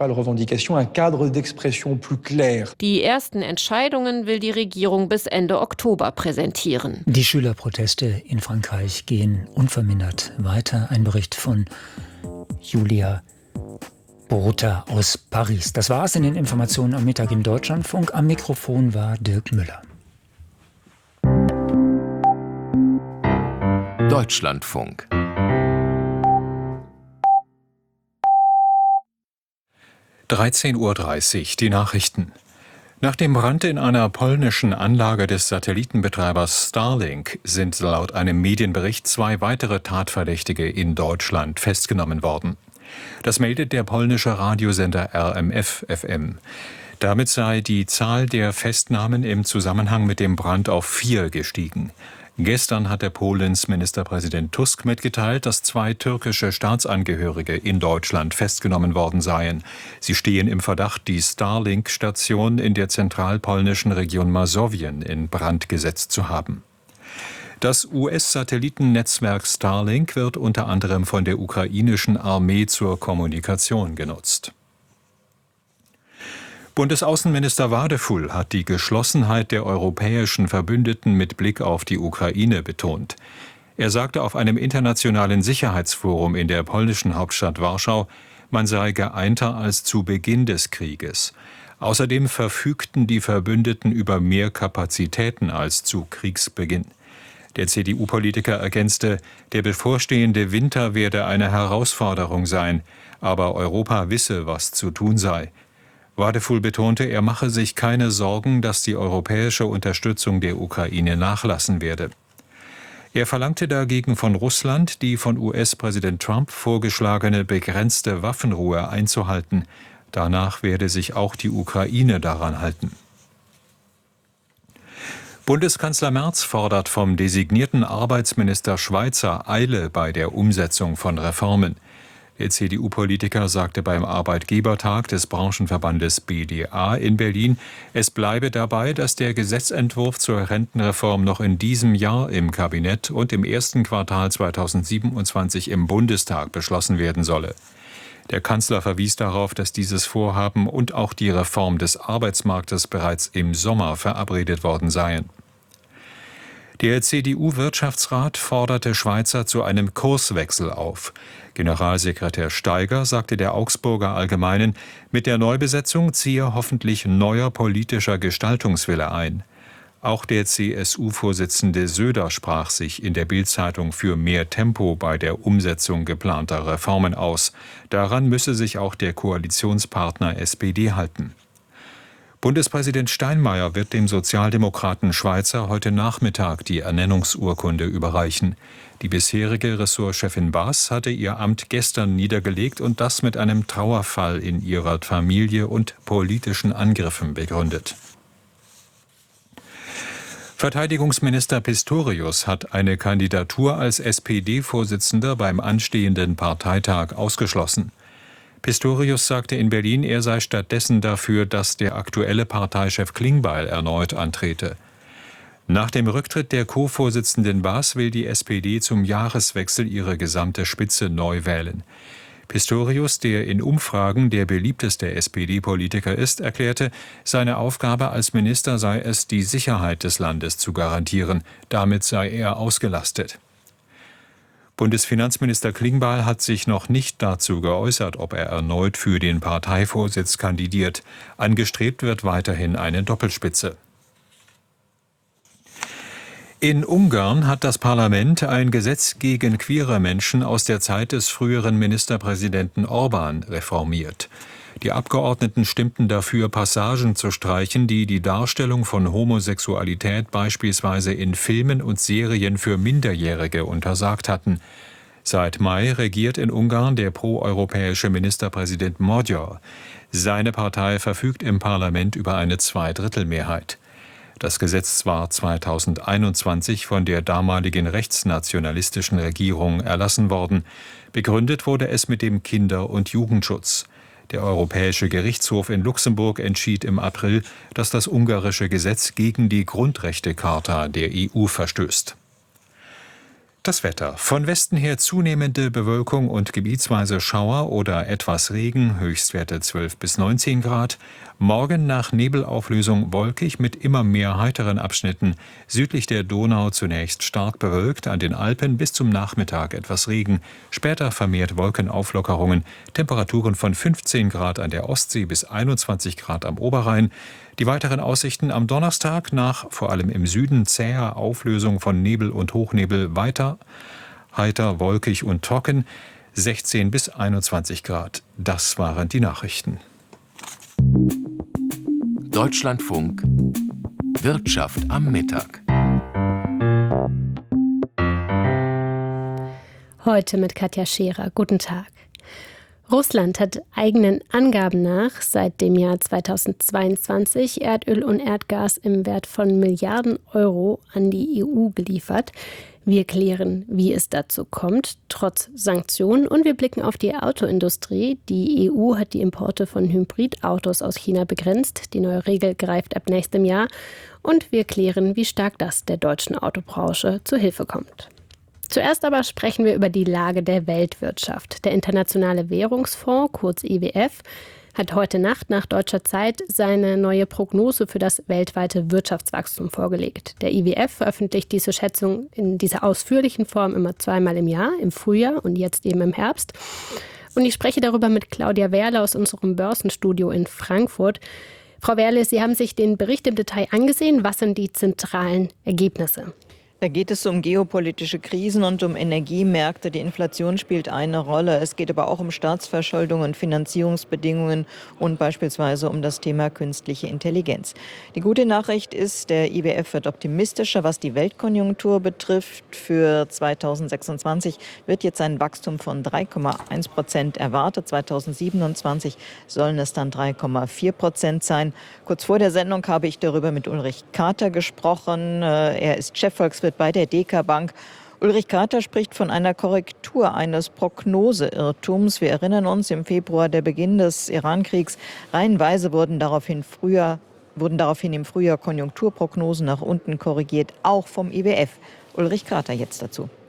Die ersten Entscheidungen will die Regierung bis Ende Oktober präsentieren. Die Schülerproteste in Frankreich gehen unvermindert weiter. Ein Bericht von Julia Borutta aus Paris. Das war es in den Informationen am Mittag im Deutschlandfunk. Am Mikrofon war Dirk Müller. Deutschlandfunk. dreizehn Uhr dreißig, die Nachrichten. Nach dem Brand in einer polnischen Anlage des Satellitenbetreibers Starlink sind laut einem Medienbericht zwei weitere Tatverdächtige in Deutschland festgenommen worden. Das meldet der polnische Radiosender R M F F M. Damit sei die Zahl der Festnahmen im Zusammenhang mit dem Brand auf vier gestiegen. Gestern hatte Polens Ministerpräsident Tusk mitgeteilt, dass zwei türkische Staatsangehörige in Deutschland festgenommen worden seien. Sie stehen im Verdacht, die Starlink-Station in der zentralpolnischen Region Masowien in Brand gesetzt zu haben. Das U S-Satellitennetzwerk Starlink wird unter anderem von der ukrainischen Armee zur Kommunikation genutzt. Bundesaußenminister Wadefull hat die Geschlossenheit der europäischen Verbündeten mit Blick auf die Ukraine betont. Er sagte auf einem internationalen Sicherheitsforum in der polnischen Hauptstadt Warschau, man sei geeinter als zu Beginn des Krieges. Außerdem verfügten die Verbündeten über mehr Kapazitäten als zu Kriegsbeginn. Der C D U-Politiker ergänzte, der bevorstehende Winter werde eine Herausforderung sein, aber Europa wisse, was zu tun sei. Wadefull betonte, er mache sich keine Sorgen, dass die europäische Unterstützung der Ukraine nachlassen werde. Er verlangte dagegen von Russland, die von U S-Präsident Trump vorgeschlagene begrenzte Waffenruhe einzuhalten. Danach werde sich auch die Ukraine daran halten. Bundeskanzler Merz fordert vom designierten Arbeitsminister Schweizer Eile bei der Umsetzung von Reformen. Der C D U-Politiker sagte beim Arbeitgebertag des Branchenverbandes B D A in Berlin, es bleibe dabei, dass der Gesetzentwurf zur Rentenreform noch in diesem Jahr im Kabinett und im ersten Quartal zweitausendsiebenundzwanzig im Bundestag beschlossen werden solle. Der Kanzler verwies darauf, dass dieses Vorhaben und auch die Reform des Arbeitsmarktes bereits im Sommer verabredet worden seien. Der C D U-Wirtschaftsrat forderte Schweizer zu einem Kurswechsel auf. Generalsekretär Steiger sagte der Augsburger Allgemeinen, mit der Neubesetzung ziehe hoffentlich neuer politischer Gestaltungswille ein. Auch der C S U-Vorsitzende Söder sprach sich in der Bild-Zeitung für mehr Tempo bei der Umsetzung geplanter Reformen aus. Daran müsse sich auch der Koalitionspartner S P D halten. Bundespräsident Steinmeier wird dem Sozialdemokraten Schweizer heute Nachmittag die Ernennungsurkunde überreichen. Die bisherige Ressortchefin Baas hatte ihr Amt gestern niedergelegt und das mit einem Trauerfall in ihrer Familie und politischen Angriffen begründet. Verteidigungsminister Pistorius hat eine Kandidatur als S P D-Vorsitzender beim anstehenden Parteitag ausgeschlossen. Pistorius sagte in Berlin, er sei stattdessen dafür, dass der aktuelle Parteichef Klingbeil erneut antrete. Nach dem Rücktritt der Co-Vorsitzenden Baas will die S P D zum Jahreswechsel ihre gesamte Spitze neu wählen. Pistorius, der in Umfragen der beliebteste S P D-Politiker ist, erklärte, seine Aufgabe als Minister sei es, die Sicherheit des Landes zu garantieren. Damit sei er ausgelastet. Bundesfinanzminister Klingbeil hat sich noch nicht dazu geäußert, ob er erneut für den Parteivorsitz kandidiert. Angestrebt wird weiterhin eine Doppelspitze. In Ungarn hat das Parlament ein Gesetz gegen queere Menschen aus der Zeit des früheren Ministerpräsidenten Orban reformiert. Die Abgeordneten stimmten dafür, Passagen zu streichen, die die Darstellung von Homosexualität beispielsweise in Filmen und Serien für Minderjährige untersagt hatten. Seit Mai regiert in Ungarn der proeuropäische Ministerpräsident Magyar. Seine Partei verfügt im Parlament über eine Zweidrittelmehrheit. Das Gesetz war zweitausendeinundzwanzig von der damaligen rechtsnationalistischen Regierung erlassen worden. Begründet wurde es mit dem Kinder- und Jugendschutz. Der Europäische Gerichtshof in Luxemburg entschied im April, dass das ungarische Gesetz gegen die Grundrechtecharta der E U verstößt. Das Wetter. Von Westen her zunehmende Bewölkung und gebietsweise Schauer oder etwas Regen, Höchstwerte zwölf bis neunzehn Grad. Morgen nach Nebelauflösung wolkig mit immer mehr heiteren Abschnitten. Südlich der Donau zunächst stark bewölkt, an den Alpen bis zum Nachmittag etwas Regen. Später vermehrt Wolkenauflockerungen. Temperaturen von fünfzehn Grad an der Ostsee bis einundzwanzig Grad am Oberrhein. Die weiteren Aussichten am Donnerstag nach vor allem im Süden zäher Auflösung von Nebel und Hochnebel weiter. Heiter, wolkig und trocken, sechzehn bis einundzwanzig Grad. Das waren die Nachrichten. Deutschlandfunk Wirtschaft am Mittag. Heute mit Katja Scherer. Guten Tag. Russland hat eigenen Angaben nach seit dem Jahr zweitausendzweiundzwanzig Erdöl und Erdgas im Wert von Milliarden Euro an die E U geliefert. Wir klären, wie es dazu kommt, trotz Sanktionen. Und wir blicken auf die Autoindustrie. Die E U hat die Importe von Hybridautos aus China begrenzt. Die neue Regel greift ab nächstem Jahr. Und wir klären, wie stark das der deutschen Autobranche zu Hilfe kommt. Zuerst aber sprechen wir über die Lage der Weltwirtschaft. Der Internationale Währungsfonds, kurz I W F, hat heute Nacht nach deutscher Zeit seine neue Prognose für das weltweite Wirtschaftswachstum vorgelegt. Der I W F veröffentlicht diese Schätzung in dieser ausführlichen Form immer zweimal im Jahr, im Frühjahr und jetzt eben im Herbst. Und ich spreche darüber mit Claudia Werle aus unserem Börsenstudio in Frankfurt. Frau Werle, Sie haben sich den Bericht im Detail angesehen. Was sind die zentralen Ergebnisse? Da geht es um geopolitische Krisen und um Energiemärkte. Die Inflation spielt eine Rolle. Es geht aber auch um Staatsverschuldung und Finanzierungsbedingungen und beispielsweise um das Thema künstliche Intelligenz. Die gute Nachricht ist, der I W F wird optimistischer, was die Weltkonjunktur betrifft. Für zweitausendsechsundzwanzig wird jetzt ein Wachstum von drei Komma eins Prozent erwartet. zweitausendsiebenundzwanzig sollen es dann drei Komma vier Prozent sein. Kurz vor der Sendung habe ich darüber mit Ulrich Kater gesprochen. Er ist Chefvolkswirt bei der D K Bank. Ulrich Kater spricht von einer Korrektur eines Prognoseirrtums. Wir erinnern uns, im Februar der Beginn des Irankriegs. Reihenweise wurden daraufhin, früher, wurden daraufhin im Frühjahr Konjunkturprognosen nach unten korrigiert, auch vom I W F. Ulrich Kater jetzt dazu.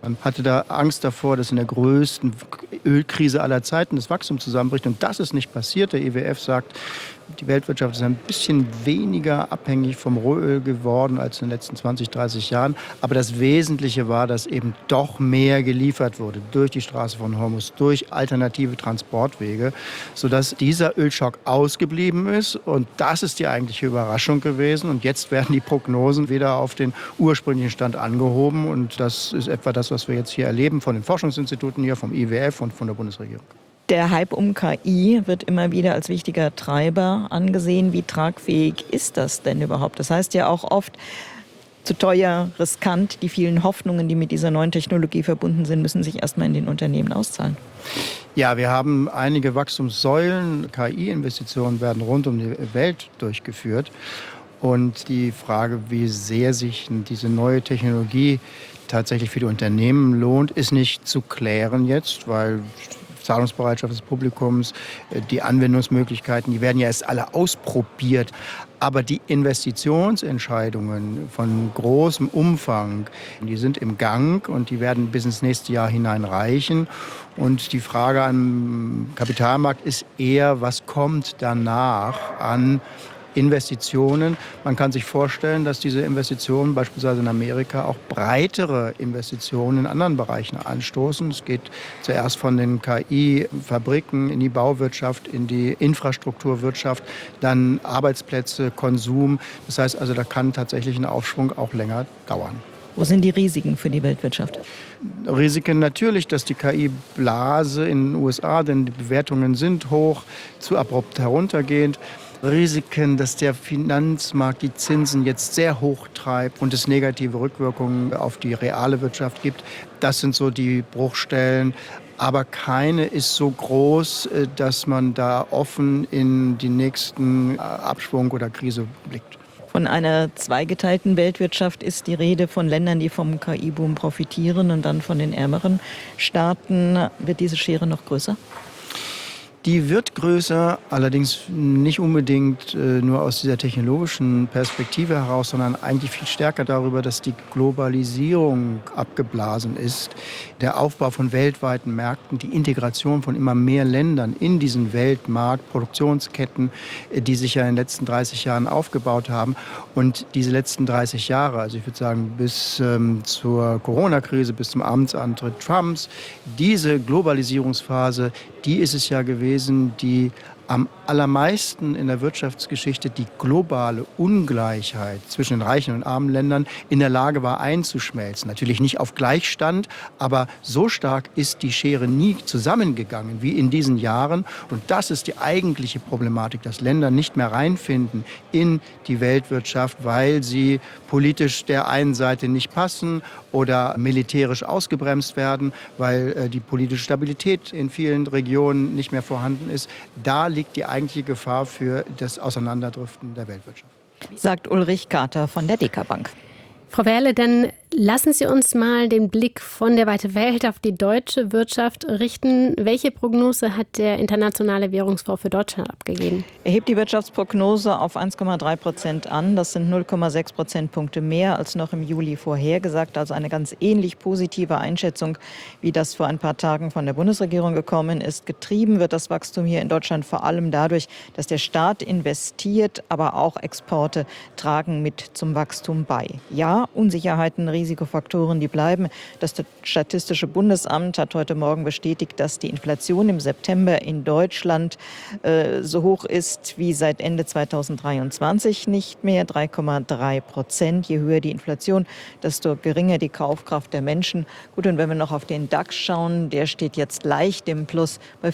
Man hatte da Angst davor, dass in der größten Ölkrise aller Zeiten das Wachstum zusammenbricht. Und das ist nicht passiert. Der I W F sagt, die Weltwirtschaft ist ein bisschen weniger abhängig vom Rohöl geworden als in den letzten zwanzig, dreißig Jahren. Aber das Wesentliche war, dass eben doch mehr geliefert wurde durch die Straße von Hormuz, durch alternative Transportwege, sodass dieser Ölschock ausgeblieben ist. Und das ist die eigentliche Überraschung gewesen. Und jetzt werden die Prognosen wieder auf den ursprünglichen Stand angehoben. Und das ist etwa das, was wir jetzt hier erleben von den Forschungsinstituten hier, vom I W F und von der Bundesregierung. Der Hype um K I wird immer wieder als wichtiger Treiber angesehen. Wie tragfähig ist das denn überhaupt? Das heißt ja auch oft, zu teuer, riskant. Die vielen Hoffnungen, die mit dieser neuen Technologie verbunden sind, müssen sich erstmal in den Unternehmen auszahlen. Ja, wir haben einige Wachstumssäulen. K I-Investitionen werden rund um die Welt durchgeführt. Und die Frage, wie sehr sich diese neue Technologie tatsächlich für die Unternehmen lohnt, ist nicht zu klären jetzt, weil Zahlungsbereitschaft des Publikums, die Anwendungsmöglichkeiten, die werden ja erst alle ausprobiert. Aber die Investitionsentscheidungen von großem Umfang, die sind im Gang und die werden bis ins nächste Jahr hinein reichen. Und die Frage am Kapitalmarkt ist eher, was kommt danach an Investitionen. Man kann sich vorstellen, dass diese Investitionen beispielsweise in Amerika auch breitere Investitionen in anderen Bereichen anstoßen. Es geht zuerst von den K I-Fabriken in die Bauwirtschaft, in die Infrastrukturwirtschaft, dann Arbeitsplätze, Konsum. Das heißt also, da kann tatsächlich ein Aufschwung auch länger dauern. Wo sind die Risiken für die Weltwirtschaft? Risiken natürlich, dass die K I-Blase in den U S A, denn die Bewertungen sind hoch, zu abrupt heruntergehend. Risiken, dass der Finanzmarkt die Zinsen jetzt sehr hoch treibt und es negative Rückwirkungen auf die reale Wirtschaft gibt. Das sind so die Bruchstellen. Aber keine ist so groß, dass man da offen in die nächsten Abschwung oder Krise blickt. Von einer zweigeteilten Weltwirtschaft ist die Rede, von Ländern, die vom K I-Boom profitieren, und dann von den ärmeren Staaten. Wird diese Schere noch größer? Die wird größer, allerdings nicht unbedingt äh, nur aus dieser technologischen Perspektive heraus, sondern eigentlich viel stärker darüber, dass die Globalisierung abgeblasen ist. Der Aufbau von weltweiten Märkten, die Integration von immer mehr Ländern in diesen Weltmarkt, Produktionsketten, äh, die sich ja in den letzten dreißig Jahren aufgebaut haben. Und diese letzten dreißig Jahre, also ich würde sagen bis ähm, zur Corona-Krise, bis zum Amtsantritt Trumps, diese Globalisierungsphase, die ist es ja gewesen, die am allermeisten in der Wirtschaftsgeschichte die globale Ungleichheit zwischen den reichen und armen Ländern in der Lage war einzuschmelzen. Natürlich nicht auf Gleichstand, aber so stark ist die Schere nie zusammengegangen wie in diesen Jahren. Und das ist die eigentliche Problematik, dass Länder nicht mehr reinfinden in die Weltwirtschaft, weil sie politisch der einen Seite nicht passen oder militärisch ausgebremst werden, weil äh, die politische Stabilität in vielen Regionen nicht mehr vorhanden ist. Da liegt die eigentliche Gefahr für das Auseinanderdriften der Weltwirtschaft. Sagt Ulrich Kater von der Deka Bank. Frau Werle, dann lassen Sie uns mal den Blick von der weiten Welt auf die deutsche Wirtschaft richten. Welche Prognose hat der Internationale Währungsfonds für Deutschland abgegeben? Er hebt die Wirtschaftsprognose auf eins Komma drei Prozent an. Das sind null Komma sechs Prozentpunkte mehr als noch im Juli vorhergesagt. Also eine ganz ähnlich positive Einschätzung, wie das vor ein paar Tagen von der Bundesregierung gekommen ist. Getrieben wird das Wachstum hier in Deutschland vor allem dadurch, dass der Staat investiert, aber auch Exporte tragen mit zum Wachstum bei. Ja, Unsicherheiten, Risikofaktoren, die bleiben. Das Statistische Bundesamt hat heute Morgen bestätigt, dass die Inflation im September in Deutschland äh, so hoch ist wie seit Ende zweitausenddreiundzwanzig nicht mehr, drei Komma drei Prozent. Je höher die Inflation, desto geringer die Kaufkraft der Menschen. Gut, und wenn wir noch auf den DAX schauen, der steht jetzt leicht im Plus bei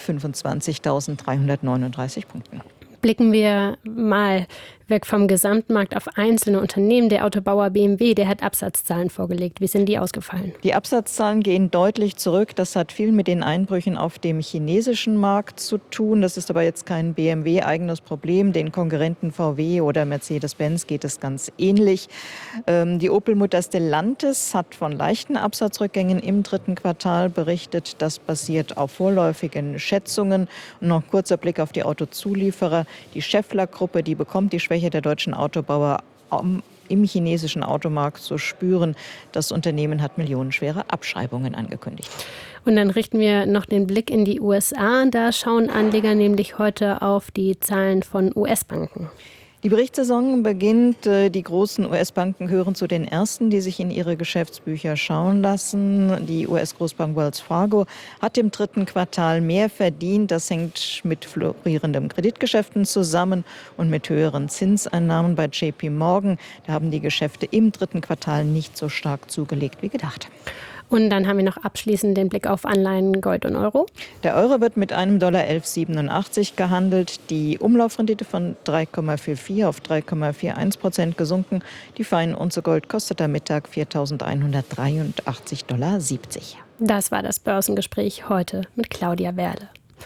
fünfundzwanzigtausenddreihundertneununddreißig Punkten. Blicken wir mal weg vom Gesamtmarkt auf einzelne Unternehmen. Der Autobauer B M W, der hat Absatzzahlen vorgelegt. Wie sind die ausgefallen? Die Absatzzahlen gehen deutlich zurück. Das hat viel mit den Einbrüchen auf dem chinesischen Markt zu tun. Das ist aber jetzt kein B M W-eigenes Problem. Den Konkurrenten V W oder Mercedes-Benz geht es ganz ähnlich. Ähm, die Opel-Mutter Stellantis hat von leichten Absatzrückgängen im dritten Quartal berichtet. Das basiert auf vorläufigen Schätzungen. Und noch ein kurzer Blick auf die Autozulieferer. Die Schaeffler-Gruppe, die bekommt die Schwäche der deutschen Autobauer im chinesischen Automarkt zu spüren. Das Unternehmen hat millionenschwere Abschreibungen angekündigt. Und dann richten wir noch den Blick in die U S A. Da schauen Anleger nämlich heute auf die Zahlen von U S-Banken. Die Berichtssaison beginnt. Die großen U S-Banken gehören zu den ersten, die sich in ihre Geschäftsbücher schauen lassen. Die U S-Großbank Wells Fargo hat im dritten Quartal mehr verdient. Das hängt mit florierenden Kreditgeschäften zusammen und mit höheren Zinseinnahmen bei J P Morgan. Da haben die Geschäfte im dritten Quartal nicht so stark zugelegt wie gedacht. Und dann haben wir noch abschließend den Blick auf Anleihen, Gold und Euro. Der Euro wird mit einem Dollar elf Komma siebenundachtzig gehandelt. Die Umlaufrendite von drei Komma vierundvierzig auf drei Komma einundvierzig Prozent gesunken. Die Feinunze Gold kostet am Mittag viertausendeinhundertdreiundachtzig Dollar siebzig. Das war das Börsengespräch heute mit Claudia Werle.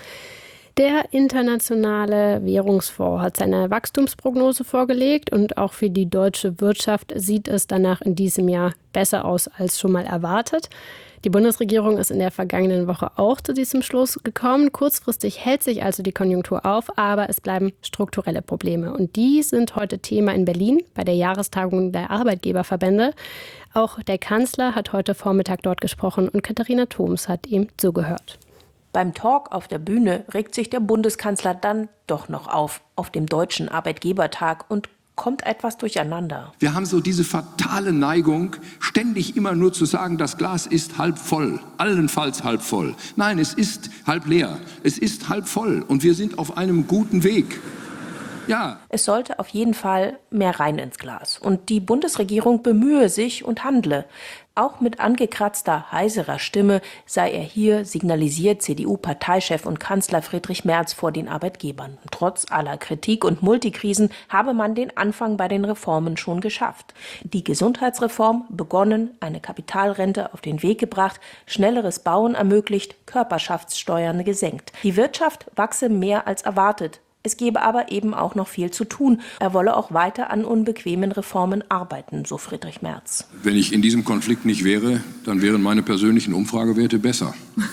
Der Internationale Währungsfonds hat seine Wachstumsprognose vorgelegt und auch für die deutsche Wirtschaft sieht es danach in diesem Jahr besser aus als schon mal erwartet. Die Bundesregierung ist in der vergangenen Woche auch zu diesem Schluss gekommen. Kurzfristig hält sich also die Konjunktur auf, aber es bleiben strukturelle Probleme. Und die sind heute Thema in Berlin bei der Jahrestagung der Arbeitgeberverbände. Auch der Kanzler hat heute Vormittag dort gesprochen und Katharina Thoms hat ihm zugehört. Beim Talk auf der Bühne regt sich der Bundeskanzler dann doch noch auf, auf dem Deutschen Arbeitgebertag und kommt etwas durcheinander. Wir haben so diese fatale Neigung, ständig immer nur zu sagen, das Glas ist halb voll, allenfalls halb voll. Nein, es ist halb leer, es ist halb voll und wir sind auf einem guten Weg. Ja. Es sollte auf jeden Fall mehr rein ins Glas. Und die Bundesregierung bemühe sich und handle. Auch mit angekratzter, heiserer Stimme sei er hier, signalisiert C D U-Parteichef und Kanzler Friedrich Merz vor den Arbeitgebern. Trotz aller Kritik und Multikrisen habe man den Anfang bei den Reformen schon geschafft. Die Gesundheitsreform begonnen, eine Kapitalrente auf den Weg gebracht, schnelleres Bauen ermöglicht, Körperschaftssteuern gesenkt. Die Wirtschaft wachse mehr als erwartet. Es gebe aber eben auch noch viel zu tun. Er wolle auch weiter an unbequemen Reformen arbeiten, so Friedrich Merz. Wenn ich in diesem Konflikt nicht wäre, dann wären meine persönlichen Umfragewerte besser.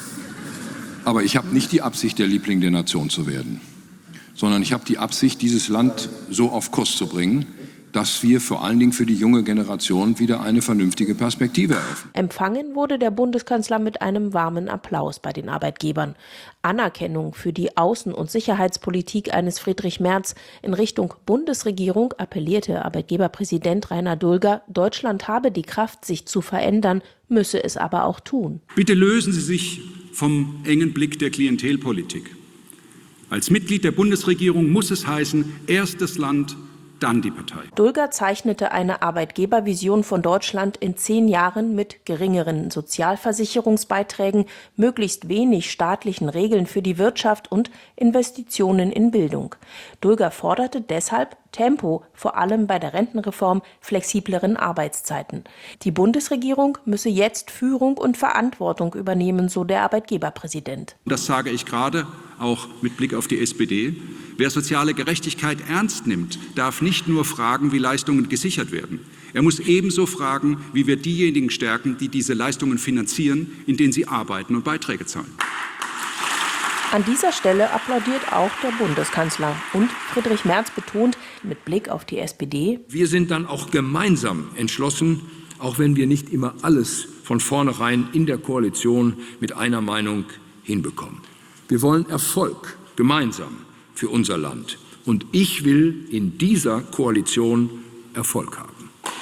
Aber ich habe nicht die Absicht, der Liebling der Nation zu werden, sondern ich habe die Absicht, dieses Land so auf Kurs zu bringen, dass wir vor allen Dingen für die junge Generation wieder eine vernünftige Perspektive eröffnen. Empfangen wurde der Bundeskanzler mit einem warmen Applaus bei den Arbeitgebern. Anerkennung für die Außen- und Sicherheitspolitik eines Friedrich Merz in Richtung Bundesregierung appellierte Arbeitgeberpräsident Rainer Dulger, Deutschland habe die Kraft, sich zu verändern, müsse es aber auch tun. Bitte lösen Sie sich vom engen Blick der Klientelpolitik. Als Mitglied der Bundesregierung muss es heißen, erst das Land, dann die Partei. Dulger zeichnete eine Arbeitgebervision von Deutschland in zehn Jahren mit geringeren Sozialversicherungsbeiträgen, möglichst wenig staatlichen Regeln für die Wirtschaft und Investitionen in Bildung. Dulger forderte deshalb Tempo, vor allem bei der Rentenreform, flexibleren Arbeitszeiten. Die Bundesregierung müsse jetzt Führung und Verantwortung übernehmen, so der Arbeitgeberpräsident. Das sage ich gerade auch mit Blick auf die S P D. Wer soziale Gerechtigkeit ernst nimmt, darf nicht nur fragen, wie Leistungen gesichert werden. Er muss ebenso fragen, wie wir diejenigen stärken, die diese Leistungen finanzieren, indem sie arbeiten und Beiträge zahlen. An dieser Stelle applaudiert auch der Bundeskanzler. Und Friedrich Merz betont mit Blick auf die S P D: Wir sind dann auch gemeinsam entschlossen, auch wenn wir nicht immer alles von vornherein in der Koalition mit einer Meinung hinbekommen. Wir wollen Erfolg gemeinsam für unser Land. Und ich will in dieser Koalition Erfolg haben.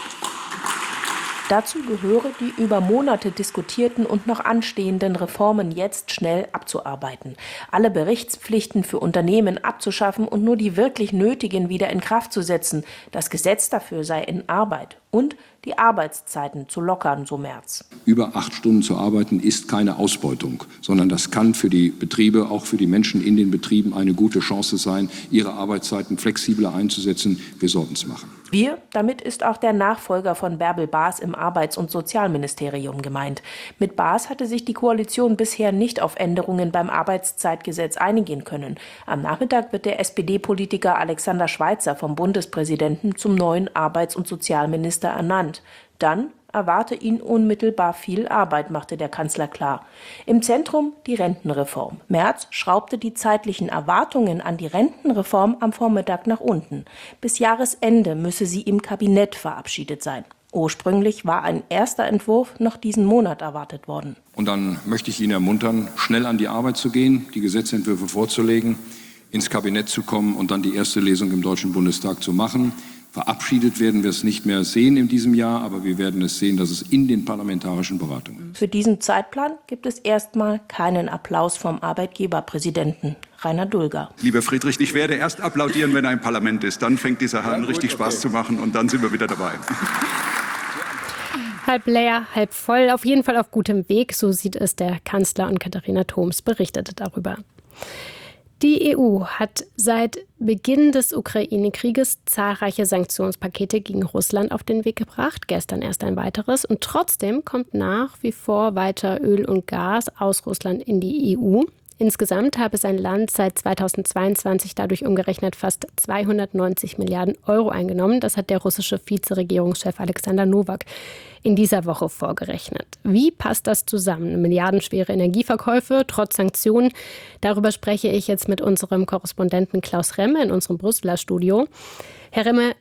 Dazu gehöre, die über Monate diskutierten und noch anstehenden Reformen jetzt schnell abzuarbeiten. Alle Berichtspflichten für Unternehmen abzuschaffen und nur die wirklich nötigen wieder in Kraft zu setzen. Das Gesetz dafür sei in Arbeit. Und die Arbeitszeiten zu lockern, so Merz. Über acht Stunden zu arbeiten ist keine Ausbeutung, sondern das kann für die Betriebe, auch für die Menschen in den Betrieben eine gute Chance sein, ihre Arbeitszeiten flexibler einzusetzen. Wir sollten es machen. Wir, damit ist auch der Nachfolger von Bärbel Baas im Arbeits- und Sozialministerium gemeint. Mit Baas hatte sich die Koalition bisher nicht auf Änderungen beim Arbeitszeitgesetz einigen können. Am Nachmittag wird der S P D-Politiker Alexander Schweitzer vom Bundespräsidenten zum neuen Arbeits- und Sozialminister ernannt. Dann erwarte ihn unmittelbar viel Arbeit, machte der Kanzler klar. Im Zentrum die Rentenreform. Merz schraubte die zeitlichen Erwartungen an die Rentenreform am Vormittag nach unten. Bis Jahresende müsse sie im Kabinett verabschiedet sein. Ursprünglich war ein erster Entwurf noch diesen Monat erwartet worden. Und dann möchte ich ihn ermuntern, schnell an die Arbeit zu gehen, die Gesetzentwürfe vorzulegen, ins Kabinett zu kommen und dann die erste Lesung im Deutschen Bundestag zu machen. Verabschiedet werden wir es nicht mehr sehen in diesem Jahr, aber wir werden es sehen, dass es in den parlamentarischen Beratungen. Für diesen Zeitplan gibt es erstmal keinen Applaus vom Arbeitgeberpräsidenten Rainer Dulger. Lieber Friedrich, ich werde erst applaudieren, wenn er im Parlament ist. Dann fängt dieser Herr an, richtig Spaß zu machen und dann sind wir wieder dabei. Halb leer, halb voll, auf jeden Fall auf gutem Weg, so sieht es der Kanzler, und Katharina Thoms berichtete darüber. Die E U hat seit Beginn des Ukraine-Krieges zahlreiche Sanktionspakete gegen Russland auf den Weg gebracht, gestern erst ein weiteres, und trotzdem kommt nach wie vor weiter Öl und Gas aus Russland in die E U. Insgesamt habe sein Land seit zweitausendzweiundzwanzig dadurch umgerechnet fast zweihundertneunzig Milliarden Euro eingenommen. Das hat der russische Vizeregierungschef Alexander Nowak in dieser Woche vorgerechnet. Wie passt das zusammen? Milliardenschwere Energieverkäufe trotz Sanktionen. Darüber spreche ich jetzt mit unserem Korrespondenten Klaus Remme in unserem Brüsseler Studio. Herr Remme,